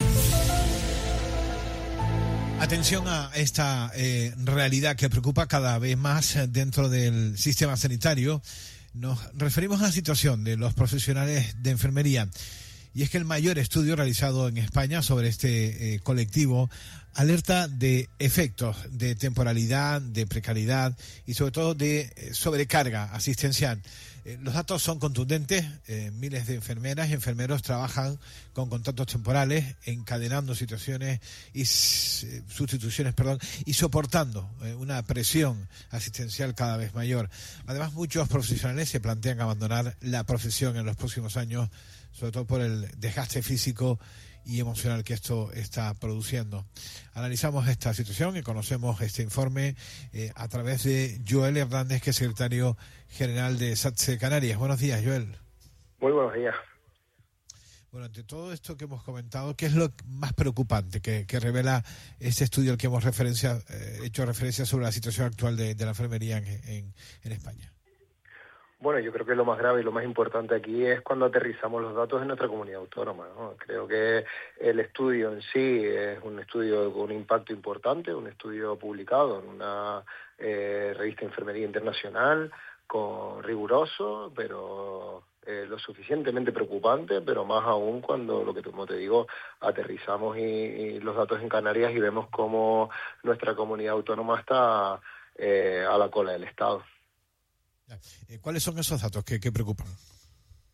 Atención a esta eh, realidad que preocupa cada vez más dentro del sistema sanitario. Nos referimos a la situación de los profesionales de enfermería. Y es que el mayor estudio realizado en España sobre este eh, colectivo alerta de efectos de temporalidad, de precariedad y sobre todo de eh, sobrecarga asistencial. Eh, los datos son contundentes. Eh, miles de enfermeras y enfermeros trabajan con contratos temporales, encadenando situaciones y eh, sustituciones, perdón, y soportando eh, una presión asistencial cada vez mayor. Además, muchos profesionales se plantean abandonar la profesión en los próximos años, sobre todo por el desgaste físico y emocional que esto está produciendo. Analizamos esta situación y conocemos este informe eh, a través de Joel Hernández, que es secretario general de SATSE Canarias. Buenos días, Joel. Muy buenos días. Bueno, ante todo esto que hemos comentado, ¿qué es lo más preocupante que, que revela este estudio al que hemos referencia, eh, hecho referencia sobre la situación actual de, de la enfermería en, en, en España? Bueno, yo creo que lo más grave y lo más importante aquí es cuando aterrizamos los datos en nuestra comunidad autónoma, ¿no? Creo que el estudio en sí es un estudio con un impacto importante, un estudio publicado en una eh, revista de enfermería internacional, con riguroso, pero eh, lo suficientemente preocupante, pero más aún cuando, lo que como te digo, aterrizamos y, y los datos en Canarias y vemos cómo nuestra comunidad autónoma está eh, a la cola del Estado. ¿Cuáles son esos datos que, que preocupan?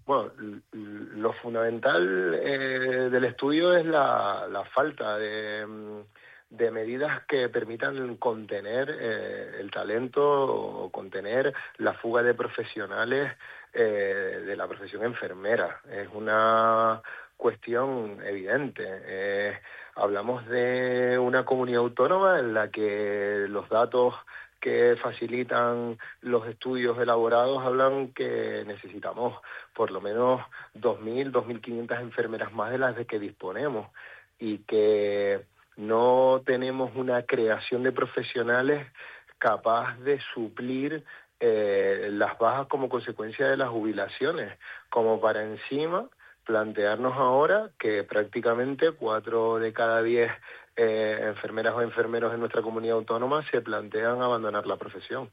Bueno, lo fundamental eh, del estudio es la, la falta de, de medidas que permitan contener eh, el talento o contener la fuga de profesionales eh, de la profesión enfermera. Es una cuestión evidente. Eh, hablamos de una comunidad autónoma en la que los datos que facilitan los estudios elaborados hablan que necesitamos por lo menos dos mil, dos mil quinientas enfermeras más de las de que disponemos y que no tenemos una creación de profesionales capaz de suplir eh, las bajas como consecuencia de las jubilaciones, como para encima plantearnos ahora que prácticamente cuatro de cada diez eh, enfermeras o enfermeros en nuestra comunidad autónoma se plantean abandonar la profesión.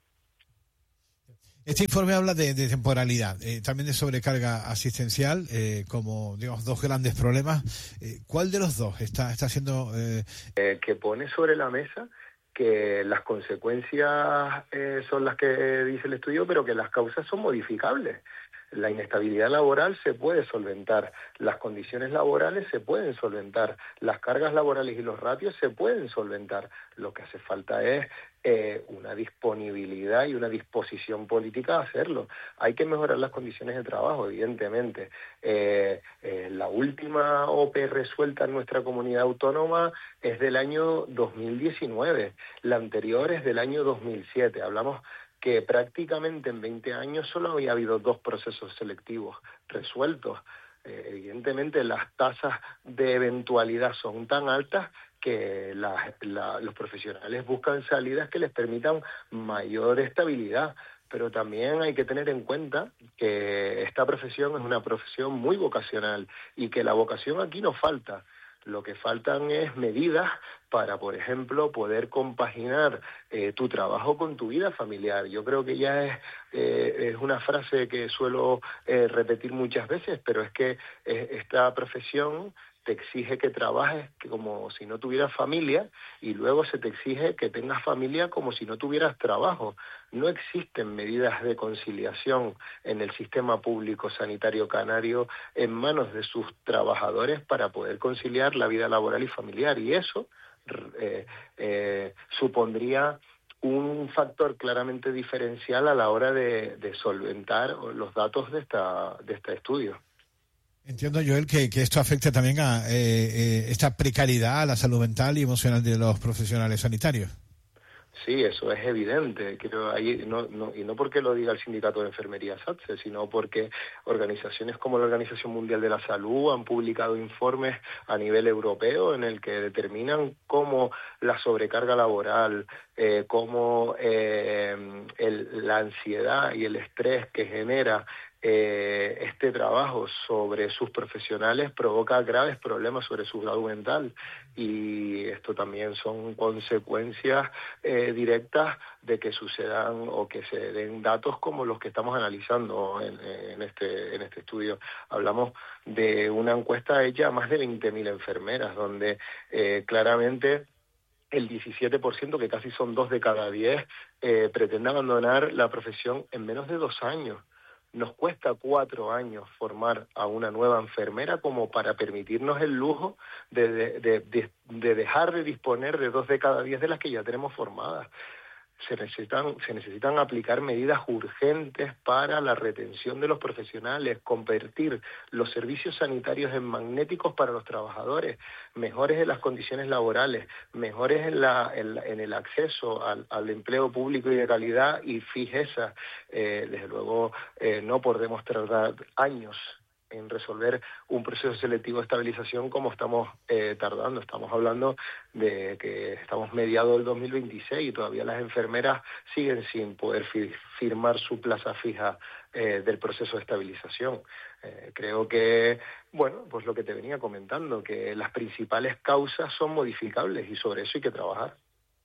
Este informe habla de, de temporalidad, eh, también de sobrecarga asistencial, eh, como digamos dos grandes problemas. Eh, ¿Cuál de los dos está, está siendo...? Eh... Eh, que pone sobre la mesa que las consecuencias eh, son las que dice el estudio, pero que las causas son modificables. La inestabilidad laboral se puede solventar, las condiciones laborales se pueden solventar, las cargas laborales y los ratios se pueden solventar. Lo que hace falta es eh, una disponibilidad y una disposición política a hacerlo. Hay que mejorar las condiciones de trabajo, evidentemente. Eh, eh, la última O P resuelta en nuestra comunidad autónoma es del año dos mil diecinueve, la anterior es del año dos mil siete. Hablamos que prácticamente en veinte años solo había habido dos procesos selectivos resueltos. Eh, evidentemente las tasas de eventualidad son tan altas que la, la, los profesionales buscan salidas que les permitan mayor estabilidad. Pero también hay que tener en cuenta que esta profesión es una profesión muy vocacional y que la vocación aquí no falta. Lo que faltan es medidas para, por ejemplo, poder compaginar eh, tu trabajo con tu vida familiar. Yo creo que ya es, eh, es una frase que suelo eh, repetir muchas veces, pero es que eh, esta profesión te exige que trabajes como si no tuvieras familia y luego se te exige que tengas familia como si no tuvieras trabajo. No existen medidas de conciliación en el sistema público sanitario canario en manos de sus trabajadores para poder conciliar la vida laboral y familiar, y eso eh, eh, supondría un factor claramente diferencial a la hora de, de solventar los datos de esta de este estudio. Entiendo, Joel, que, que esto afecta también a eh, eh, esta precariedad, a la salud mental y emocional de los profesionales sanitarios. Sí, eso es evidente. Creo ahí no, no, y no porque lo diga el Sindicato de Enfermería SATSE, sino porque organizaciones como la Organización Mundial de la Salud han publicado informes a nivel europeo en el que determinan cómo la sobrecarga laboral, eh, cómo eh, el, la ansiedad y el estrés que genera Eh, este trabajo sobre sus profesionales provoca graves problemas sobre su salud mental, y esto también son consecuencias eh, directas de que sucedan o que se den datos como los que estamos analizando en, en este en este estudio. Hablamos de una encuesta hecha a más de veinte mil enfermeras, donde eh, claramente el diecisiete por ciento, que casi son dos de cada diez, eh, pretende abandonar la profesión en menos de dos años. Nos cuesta cuatro años formar a una nueva enfermera como para permitirnos el lujo de, de, de, de, de dejar de disponer de dos de cada diez de las que ya tenemos formadas. Se necesitan, se necesitan aplicar medidas urgentes para la retención de los profesionales, convertir los servicios sanitarios en magnéticos para los trabajadores, mejores en las condiciones laborales, mejores en, la, en, la, en el acceso al, al empleo público y de calidad y fijeza. Eh, desde luego eh, no podemos tardar años en resolver un proceso selectivo de estabilización como estamos eh, tardando. Estamos hablando de que estamos mediados del dos mil veintiséis y todavía las enfermeras siguen sin poder fi- firmar su plaza fija eh, del proceso de estabilización. Eh, creo que, bueno, pues lo que te venía comentando, que las principales causas son modificables y sobre eso hay que trabajar.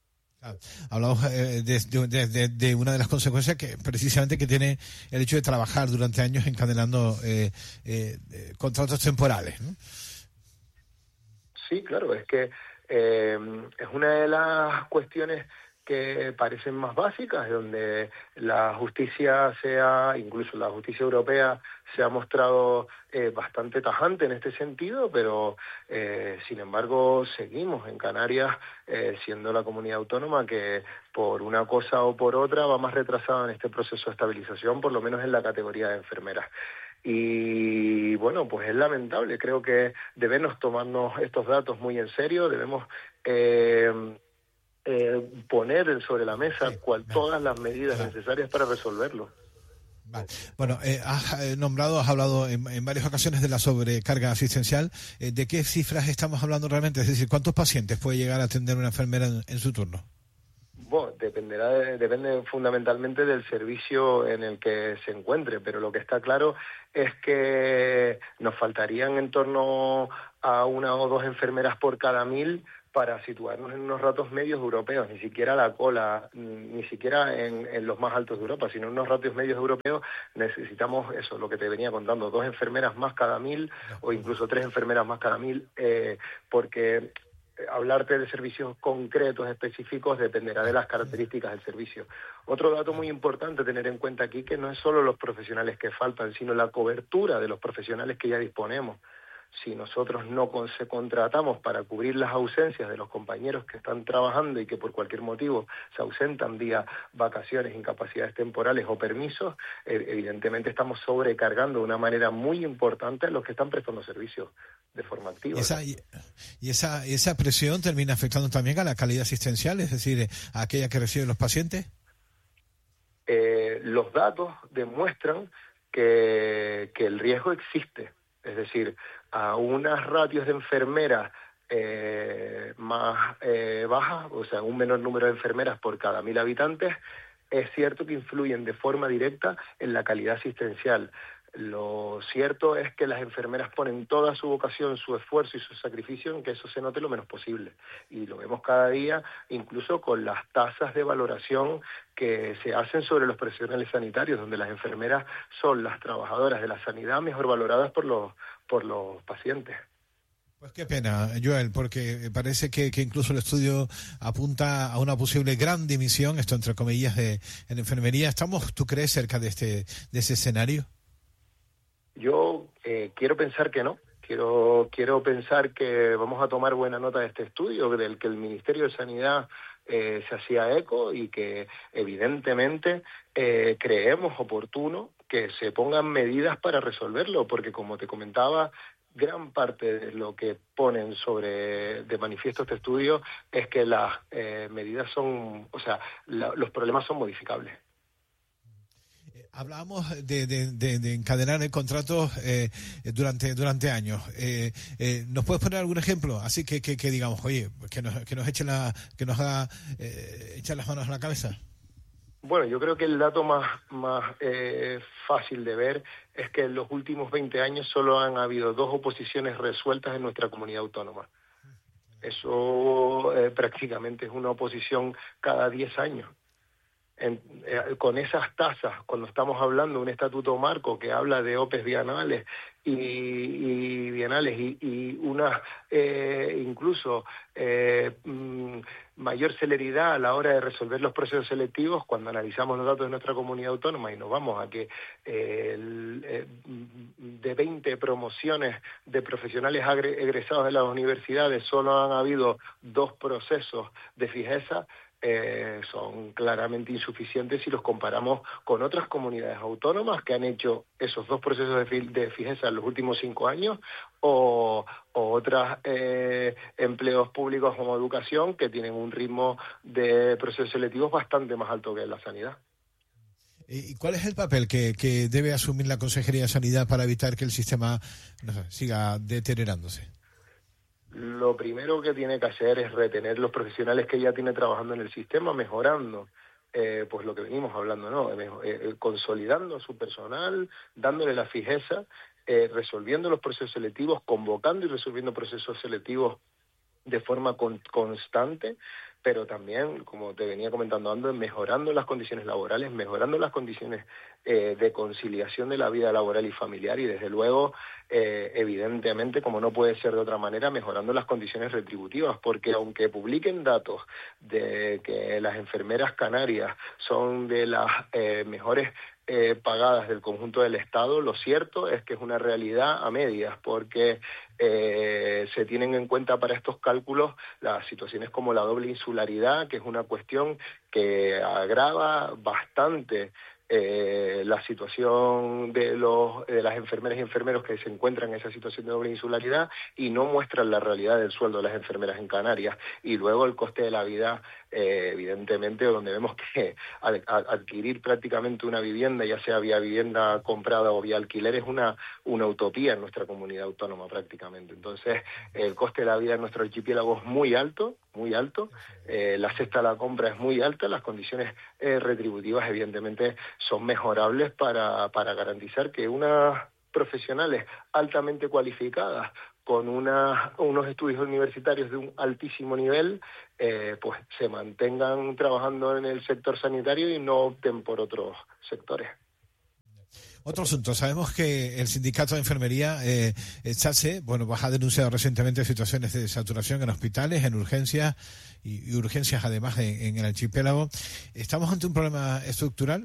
Hablamos eh, de, de, de, de una de las consecuencias que precisamente que tiene el hecho de trabajar durante años encadenando eh, eh, eh, contratos temporales, ¿no? Sí, claro, es que eh, es una de las cuestiones que parecen más básicas, donde la justicia sea, incluso la justicia europea, se ha mostrado eh, bastante tajante en este sentido, pero eh, sin embargo seguimos en Canarias eh, siendo la comunidad autónoma que por una cosa o por otra va más retrasada en este proceso de estabilización, por lo menos en la categoría de enfermeras. Y bueno, pues es lamentable, creo que debemos tomarnos estos datos muy en serio, debemos eh, eh, poner sobre la mesa sí, cual, vale. todas las medidas vale. necesarias para resolverlo. Vale. Bueno, eh, has nombrado, has hablado en, en varias ocasiones de la sobrecarga asistencial. Eh, ¿De qué cifras estamos hablando realmente? Es decir, ¿cuántos pacientes puede llegar a atender una enfermera en, en su turno? Bueno, dependerá de, depende fundamentalmente del servicio en el que se encuentre, pero lo que está claro es que nos faltarían en torno a una o dos enfermeras por cada mil para situarnos en unos ratios medios europeos, ni siquiera la cola, ni siquiera en, en los más altos de Europa, sino en unos ratios medios europeos necesitamos eso, lo que te venía contando, dos enfermeras más cada mil o incluso tres enfermeras más cada mil, eh, porque hablarte de servicios concretos, específicos, dependerá de las características del servicio. Otro dato muy importante a tener en cuenta aquí, que no es solo los profesionales que faltan, sino la cobertura de los profesionales que ya disponemos. Si nosotros no se contratamos para cubrir las ausencias de los compañeros que están trabajando y que por cualquier motivo se ausentan vía vacaciones, incapacidades temporales o permisos, eh, evidentemente estamos sobrecargando de una manera muy importante a los que están prestando servicios de forma activa. Y esa, y esa, esa presión termina afectando también a la calidad asistencial, es decir, a aquella que reciben los pacientes. Eh, los datos demuestran que, que el riesgo existe. Es decir, a unas ratios de enfermeras eh, más eh, bajas, o sea, un menor número de enfermeras por cada mil habitantes, es cierto que influyen de forma directa en la calidad asistencial. Lo cierto es que las enfermeras ponen toda su vocación, su esfuerzo y su sacrificio en que eso se note lo menos posible. Y lo vemos cada día, incluso con las tasas de valoración que se hacen sobre los profesionales sanitarios, donde las enfermeras son las trabajadoras de la sanidad mejor valoradas por los, por los pacientes. Pues qué pena, Joel, porque parece que, que incluso el estudio apunta a una posible gran dimisión, esto entre comillas, de en enfermería. ¿Estamos, tú crees, cerca de este de ese escenario? Yo eh, quiero pensar que no. Quiero quiero pensar que vamos a tomar buena nota de este estudio, del que el Ministerio de Sanidad eh, se hacía eco y que evidentemente eh, creemos oportuno que se pongan medidas para resolverlo, porque como te comentaba, gran parte de lo que ponen sobre de manifiesto este estudio es que las eh, medidas son, o sea, la, los problemas son modificables. Hablábamos de, de, de, de encadenar contratos eh, durante durante años. Eh, eh, ¿Nos puedes poner algún ejemplo? Así que, que, que digamos, oye, que nos, que nos echen la, que nos haga eh, echar las manos a la cabeza. Bueno, yo creo que el dato más, más eh, fácil de ver es que en los últimos veinte años solo han habido dos oposiciones resueltas en nuestra comunidad autónoma. Eso eh, prácticamente es una oposición cada diez años. En, eh, con esas tasas, cuando estamos hablando de un estatuto marco que habla de O P E bienales y, y bienales y, y una eh, incluso eh, mm, mayor celeridad a la hora de resolver los procesos selectivos, cuando analizamos los datos de nuestra comunidad autónoma y nos vamos a que eh, el, eh, de veinte promociones de profesionales egresados de las universidades solo han habido dos procesos de fijeza, Eh, son claramente insuficientes si los comparamos con otras comunidades autónomas que han hecho esos dos procesos de, fi- de fijeza en los últimos cinco años o, o otros eh, empleos públicos como educación que tienen un ritmo de procesos selectivos bastante más alto que la sanidad. ¿Y cuál es el papel que, que debe asumir la Consejería de Sanidad para evitar que el sistema no sé, siga deteriorándose? Lo primero que tiene que hacer es retener los profesionales que ya tiene trabajando en el sistema, mejorando eh, pues lo que venimos hablando, ¿no? Eh, eh, consolidando su personal, dándole la fijeza, eh, resolviendo los procesos selectivos, convocando y resolviendo procesos selectivos de forma con, constante, pero también, como te venía comentando antes, mejorando las condiciones laborales, mejorando las condiciones eh, de conciliación de la vida laboral y familiar y, desde luego, eh, evidentemente, como no puede ser de otra manera, mejorando las condiciones retributivas, porque aunque publiquen datos de que las enfermeras canarias son de las eh, mejores Eh, pagadas del conjunto del Estado, lo cierto es que es una realidad a medias, porque eh, se tienen en cuenta para estos cálculos las situaciones como la doble insularidad, que es una cuestión que agrava bastante eh, la situación de los de las enfermeras y enfermeros que se encuentran en esa situación de doble insularidad y no muestran la realidad del sueldo de las enfermeras en Canarias. Y luego el coste de la vida, eh, evidentemente, donde vemos que ad, ad, adquirir prácticamente una vivienda, ya sea vía vivienda comprada o vía alquiler, es una, una utopía en nuestra comunidad autónoma prácticamente. Entonces, el coste de la vida en nuestro archipiélago es muy alto, muy alto, eh, la cesta de la compra es muy alta, las condiciones eh, retributivas evidentemente son mejorables para, para garantizar que unas profesionales altamente cualificadas con una, unos estudios universitarios de un altísimo nivel, eh, pues se mantengan trabajando en el sector sanitario y no opten por otros sectores. Otro asunto, sabemos que el sindicato de enfermería, eh, SATSE, bueno, pues ha denunciado recientemente situaciones de saturación en hospitales, en urgencias y, y urgencias además en, en el archipiélago. ¿Estamos ante un problema estructural?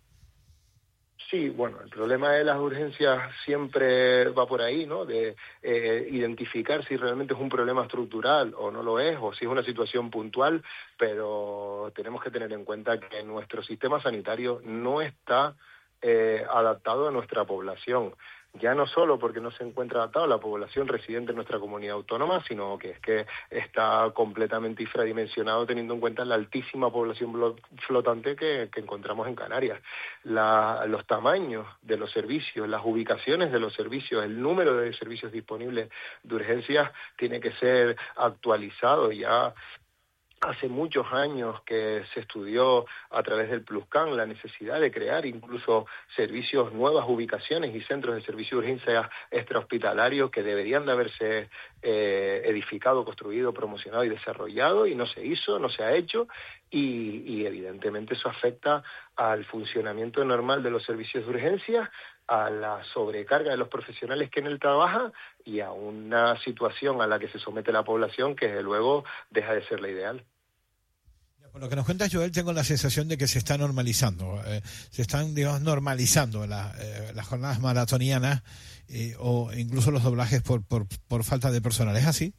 Sí, bueno, el problema de las urgencias siempre va por ahí, ¿no? De eh, identificar si realmente es un problema estructural o no lo es, o si es una situación puntual, pero tenemos que tener en cuenta que nuestro sistema sanitario no está eh, adaptado a nuestra población. Ya no solo porque no se encuentra adaptado a la población residente en nuestra comunidad autónoma, sino que es que está completamente infradimensionado teniendo en cuenta la altísima población flotante que, que encontramos en Canarias. La, los tamaños de los servicios, las ubicaciones de los servicios, el número de servicios disponibles de urgencias tiene que ser actualizado ya. Hace muchos años que se estudió a través del Pluscan la necesidad de crear incluso servicios, nuevas ubicaciones y centros de servicio de urgencia extrahospitalarios que deberían de haberse eh, edificado, construido, promocionado y desarrollado, y no se hizo, no se ha hecho, y, y evidentemente eso afecta al funcionamiento normal de los servicios de urgencia, a la sobrecarga de los profesionales que en él trabajan y a una situación a la que se somete la población que desde luego deja de ser la ideal. Por lo que nos cuenta Joel, tengo la sensación de que se está normalizando, eh, se están, digamos, normalizando la, eh, las jornadas maratonianas eh, o incluso los doblajes por, por, por falta de personal. ¿Es así?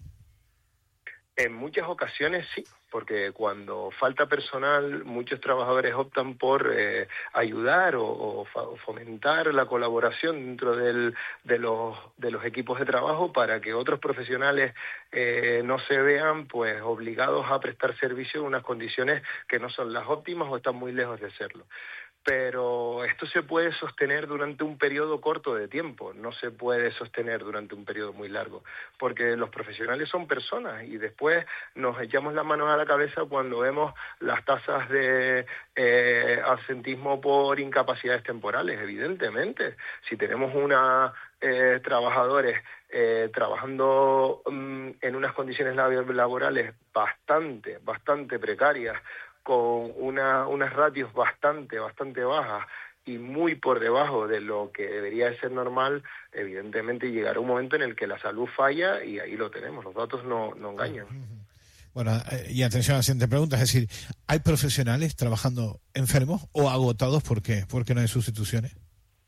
En muchas ocasiones sí, porque cuando falta personal muchos trabajadores optan por eh, ayudar o, o fomentar la colaboración dentro del, de, los, de los equipos de trabajo para que otros profesionales eh, no se vean pues obligados a prestar servicio en unas condiciones que no son las óptimas o están muy lejos de serlo. Pero esto se puede sostener durante un periodo corto de tiempo, no se puede sostener durante un periodo muy largo, porque los profesionales son personas y después nos echamos las manos a la cabeza cuando vemos las tasas de eh, absentismo por incapacidades temporales. Evidentemente, si tenemos una eh, trabajadores eh, trabajando um, en unas condiciones laborales bastante, bastante precarias, con una, unas ratios bastante, bastante bajas y muy por debajo de lo que debería de ser normal, evidentemente llegará un momento en el que la salud falla y ahí lo tenemos, los datos no, no engañan. Bueno, y atención a la siguiente pregunta, es decir, ¿hay profesionales trabajando enfermos o agotados? ¿Por qué? ¿Por qué no hay sustituciones?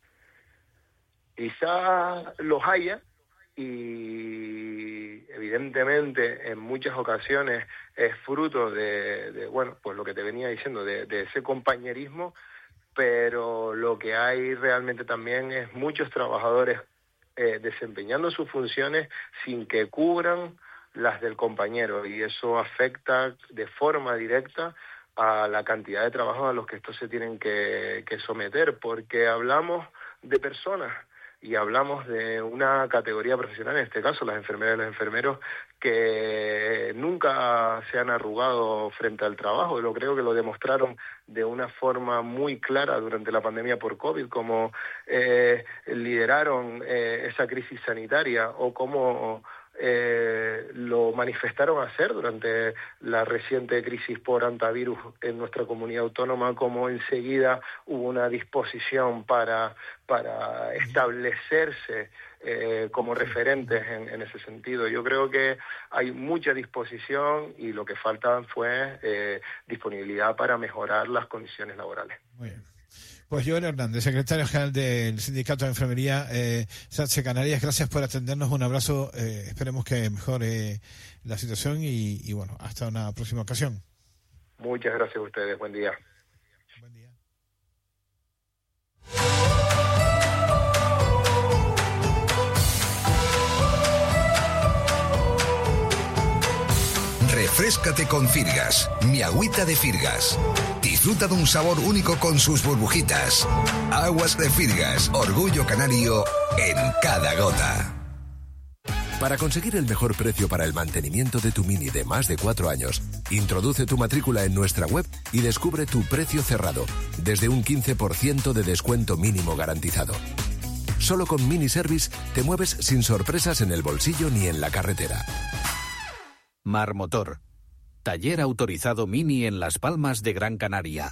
Quizá los haya, y evidentemente en muchas ocasiones es fruto de, de bueno, pues lo que te venía diciendo, de, de ese compañerismo, pero lo que hay realmente también es muchos trabajadores eh, desempeñando sus funciones sin que cubran las del compañero, y eso afecta de forma directa a la cantidad de trabajo a los que estos se tienen que, que someter, porque hablamos de personas y hablamos de una categoría profesional, en este caso las enfermeras y los enfermeros, que nunca se han arrugado frente al trabajo. Yo creo que lo demostraron de una forma muy clara durante la pandemia por COVID, como eh, lideraron eh, esa crisis sanitaria o cómo eh, lo manifestaron hacer durante la reciente crisis por antivirus en nuestra comunidad autónoma, como enseguida hubo una disposición para, para establecerse eh, como referentes en, en ese sentido. Yo creo que hay mucha disposición y lo que falta fue eh, disponibilidad para mejorar las condiciones laborales. Muy bien. Pues Joel Hernández, secretario general del Sindicato de Enfermería eh, SATSE Canarias, gracias por atendernos, un abrazo, eh, esperemos que mejore la situación y, y bueno, hasta una próxima ocasión. Muchas gracias a ustedes, buen día. Buen día. Refréscate con Firgas, mi agüita de Firgas. Disfruta de un sabor único con sus burbujitas. Aguas de Firgas, orgullo canario en cada gota. Para conseguir el mejor precio para el mantenimiento de tu Mini de más de cuatro años, introduce tu matrícula en nuestra web y descubre tu precio cerrado, desde un quince por ciento de descuento mínimo garantizado. Solo con Mini Service te mueves sin sorpresas en el bolsillo ni en la carretera. Marmotor, taller autorizado Mini en Las Palmas de Gran Canaria.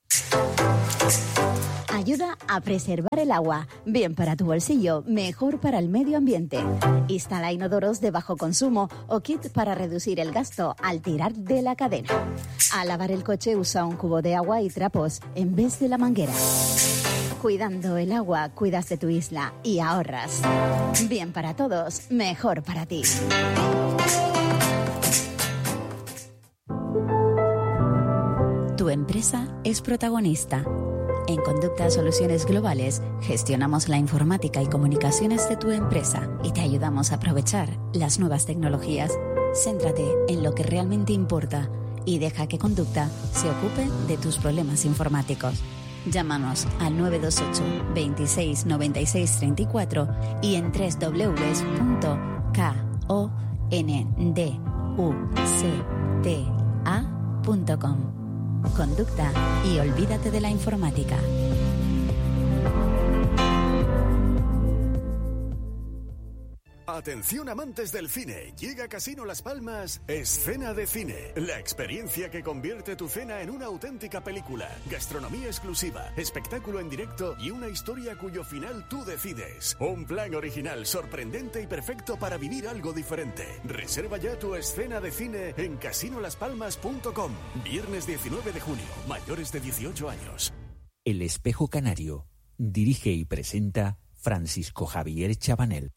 Ayuda a preservar el agua. Bien para tu bolsillo, mejor para el medio ambiente. Instala inodoros de bajo consumo o kit para reducir el gasto al tirar de la cadena. Al lavar el coche usa un cubo de agua y trapos en vez de la manguera. Cuidando el agua, cuidas de tu isla y ahorras. Bien para todos, mejor para ti. Tu empresa es protagonista. En Conducta Soluciones Globales gestionamos la informática y comunicaciones de tu empresa y te ayudamos a aprovechar las nuevas tecnologías. Céntrate en lo que realmente importa y deja que Conducta se ocupe de tus problemas informáticos. Llámanos al nueve dos ocho, veintiséis, noventa y seis, treinta y cuatro y en doble u doble u doble u punto conducta punto com. Conducta y olvídate de la informática. Atención amantes del cine, llega a Casino Las Palmas Escena de Cine, la experiencia que convierte tu cena en una auténtica película, gastronomía exclusiva, espectáculo en directo y una historia cuyo final tú decides. Un plan original, sorprendente y perfecto para vivir algo diferente. Reserva ya tu escena de cine en casino las palmas punto com. Viernes diecinueve de junio, mayores de dieciocho años. El Espejo Canario, dirige y presenta Francisco Javier Chabanel.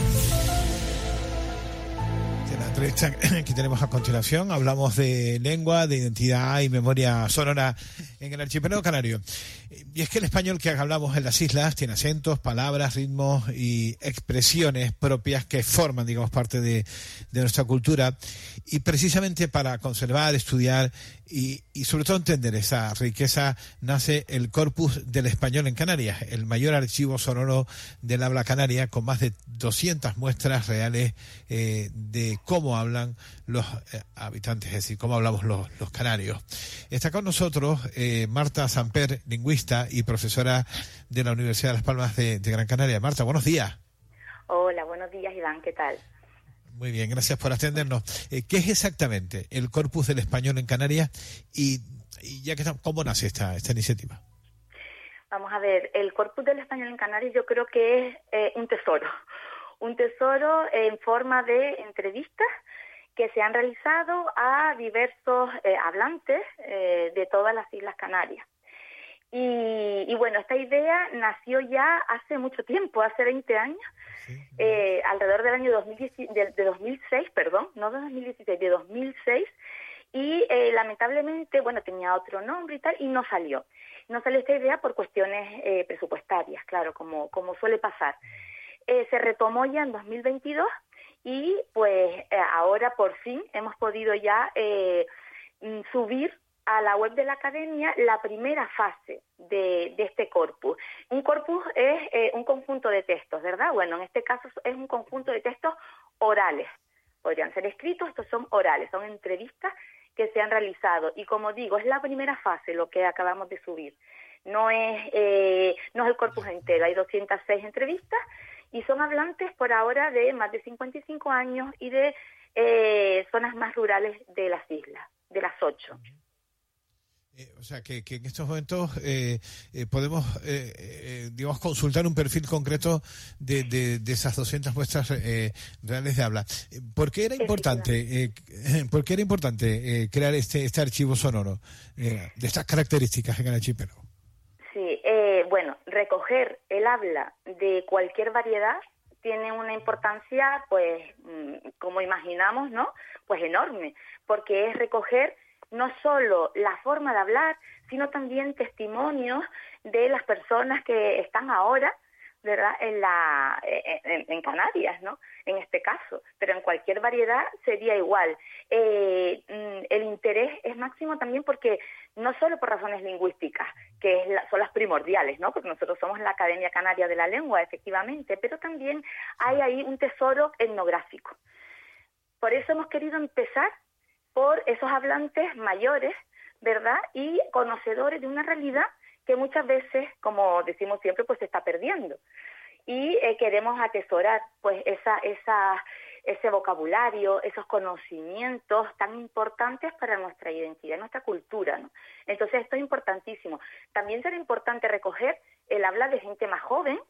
En la entrevista que tenemos a continuación hablamos de lengua, de identidad y memoria sonora en el archipiélago canario. Y es que el español que hablamos en las islas tiene acentos, palabras, ritmos y expresiones propias que forman, digamos, parte de, de nuestra cultura. Y precisamente para conservar, estudiar y, y sobre todo entender esa riqueza nace el Corpus del Español en Canarias, el mayor archivo sonoro del habla canaria, con más de doscientas muestras reales eh, de cómo hablan los eh, habitantes, es decir, cómo hablamos los, los canarios. Está con nosotros eh, Marta Samper, lingüista y profesora de la Universidad de Las Palmas de, de Gran Canaria. Marta, buenos días. Hola, buenos días, Iván, ¿qué tal? Muy bien, gracias por atendernos. Eh, ¿Qué es exactamente el Corpus del Español en Canarias y, y ya que está, cómo nace esta, esta iniciativa? Vamos a ver, el Corpus del Español en Canarias yo creo que es eh, un tesoro, un tesoro en forma de entrevistas que se han realizado a diversos eh, hablantes eh, de todas las Islas Canarias. Y, y bueno, esta idea nació ya hace mucho tiempo, hace veinte años, eh, alrededor del año dos mil diez, de, de dos mil seis, perdón, no de dos mil dieciséis, de dos mil seis, y eh, lamentablemente, bueno, tenía otro nombre y tal, y no salió. No salió esta idea por cuestiones eh, presupuestarias, claro, como, como suele pasar. Eh, se retomó ya en dos mil veintidós y pues eh, ahora por fin hemos podido ya eh, subir a la web de la Academia la primera fase de, de este corpus. Un corpus es eh, un conjunto de textos, ¿verdad? Bueno, en este caso es un conjunto de textos orales. Podrían ser escritos, estos son orales, son entrevistas que se han realizado. Y como digo, es la primera fase lo que acabamos de subir. No es, eh, no es el corpus entero, hay doscientas seis entrevistas y son hablantes por ahora de más de cincuenta y cinco años y de eh, zonas más rurales de las islas, de las ocho. Eh, o sea, que, que en estos momentos eh, eh, podemos, eh, eh, digamos, consultar un perfil concreto de, de, de esas doscientas muestras eh, reales de habla. ¿Por qué era importante, eh, ¿por qué era importante eh, crear este, este archivo sonoro eh, de estas características en el archipiélago? Sí, eh, bueno, recoger el habla de cualquier variedad tiene una importancia, pues, como imaginamos, ¿no? Pues enorme, porque es recoger no solo la forma de hablar, sino también testimonios de las personas que están ahora, ¿verdad?, en la en, en Canarias, ¿no?, en este caso, pero en cualquier variedad sería igual. Eh, el interés es máximo también porque, no solo por razones lingüísticas, que es la, son las primordiales, ¿no?, porque nosotros somos la Academia Canaria de la Lengua, efectivamente, pero también hay ahí un tesoro etnográfico. Por eso hemos querido empezar por esos hablantes mayores, ¿verdad?, y conocedores de una realidad que muchas veces, como decimos siempre, pues se está perdiendo. Y eh, queremos atesorar pues esa, esa, ese vocabulario, esos conocimientos tan importantes para nuestra identidad, nuestra cultura, ¿no? Entonces esto es importantísimo. También será importante recoger el habla de gente más joven,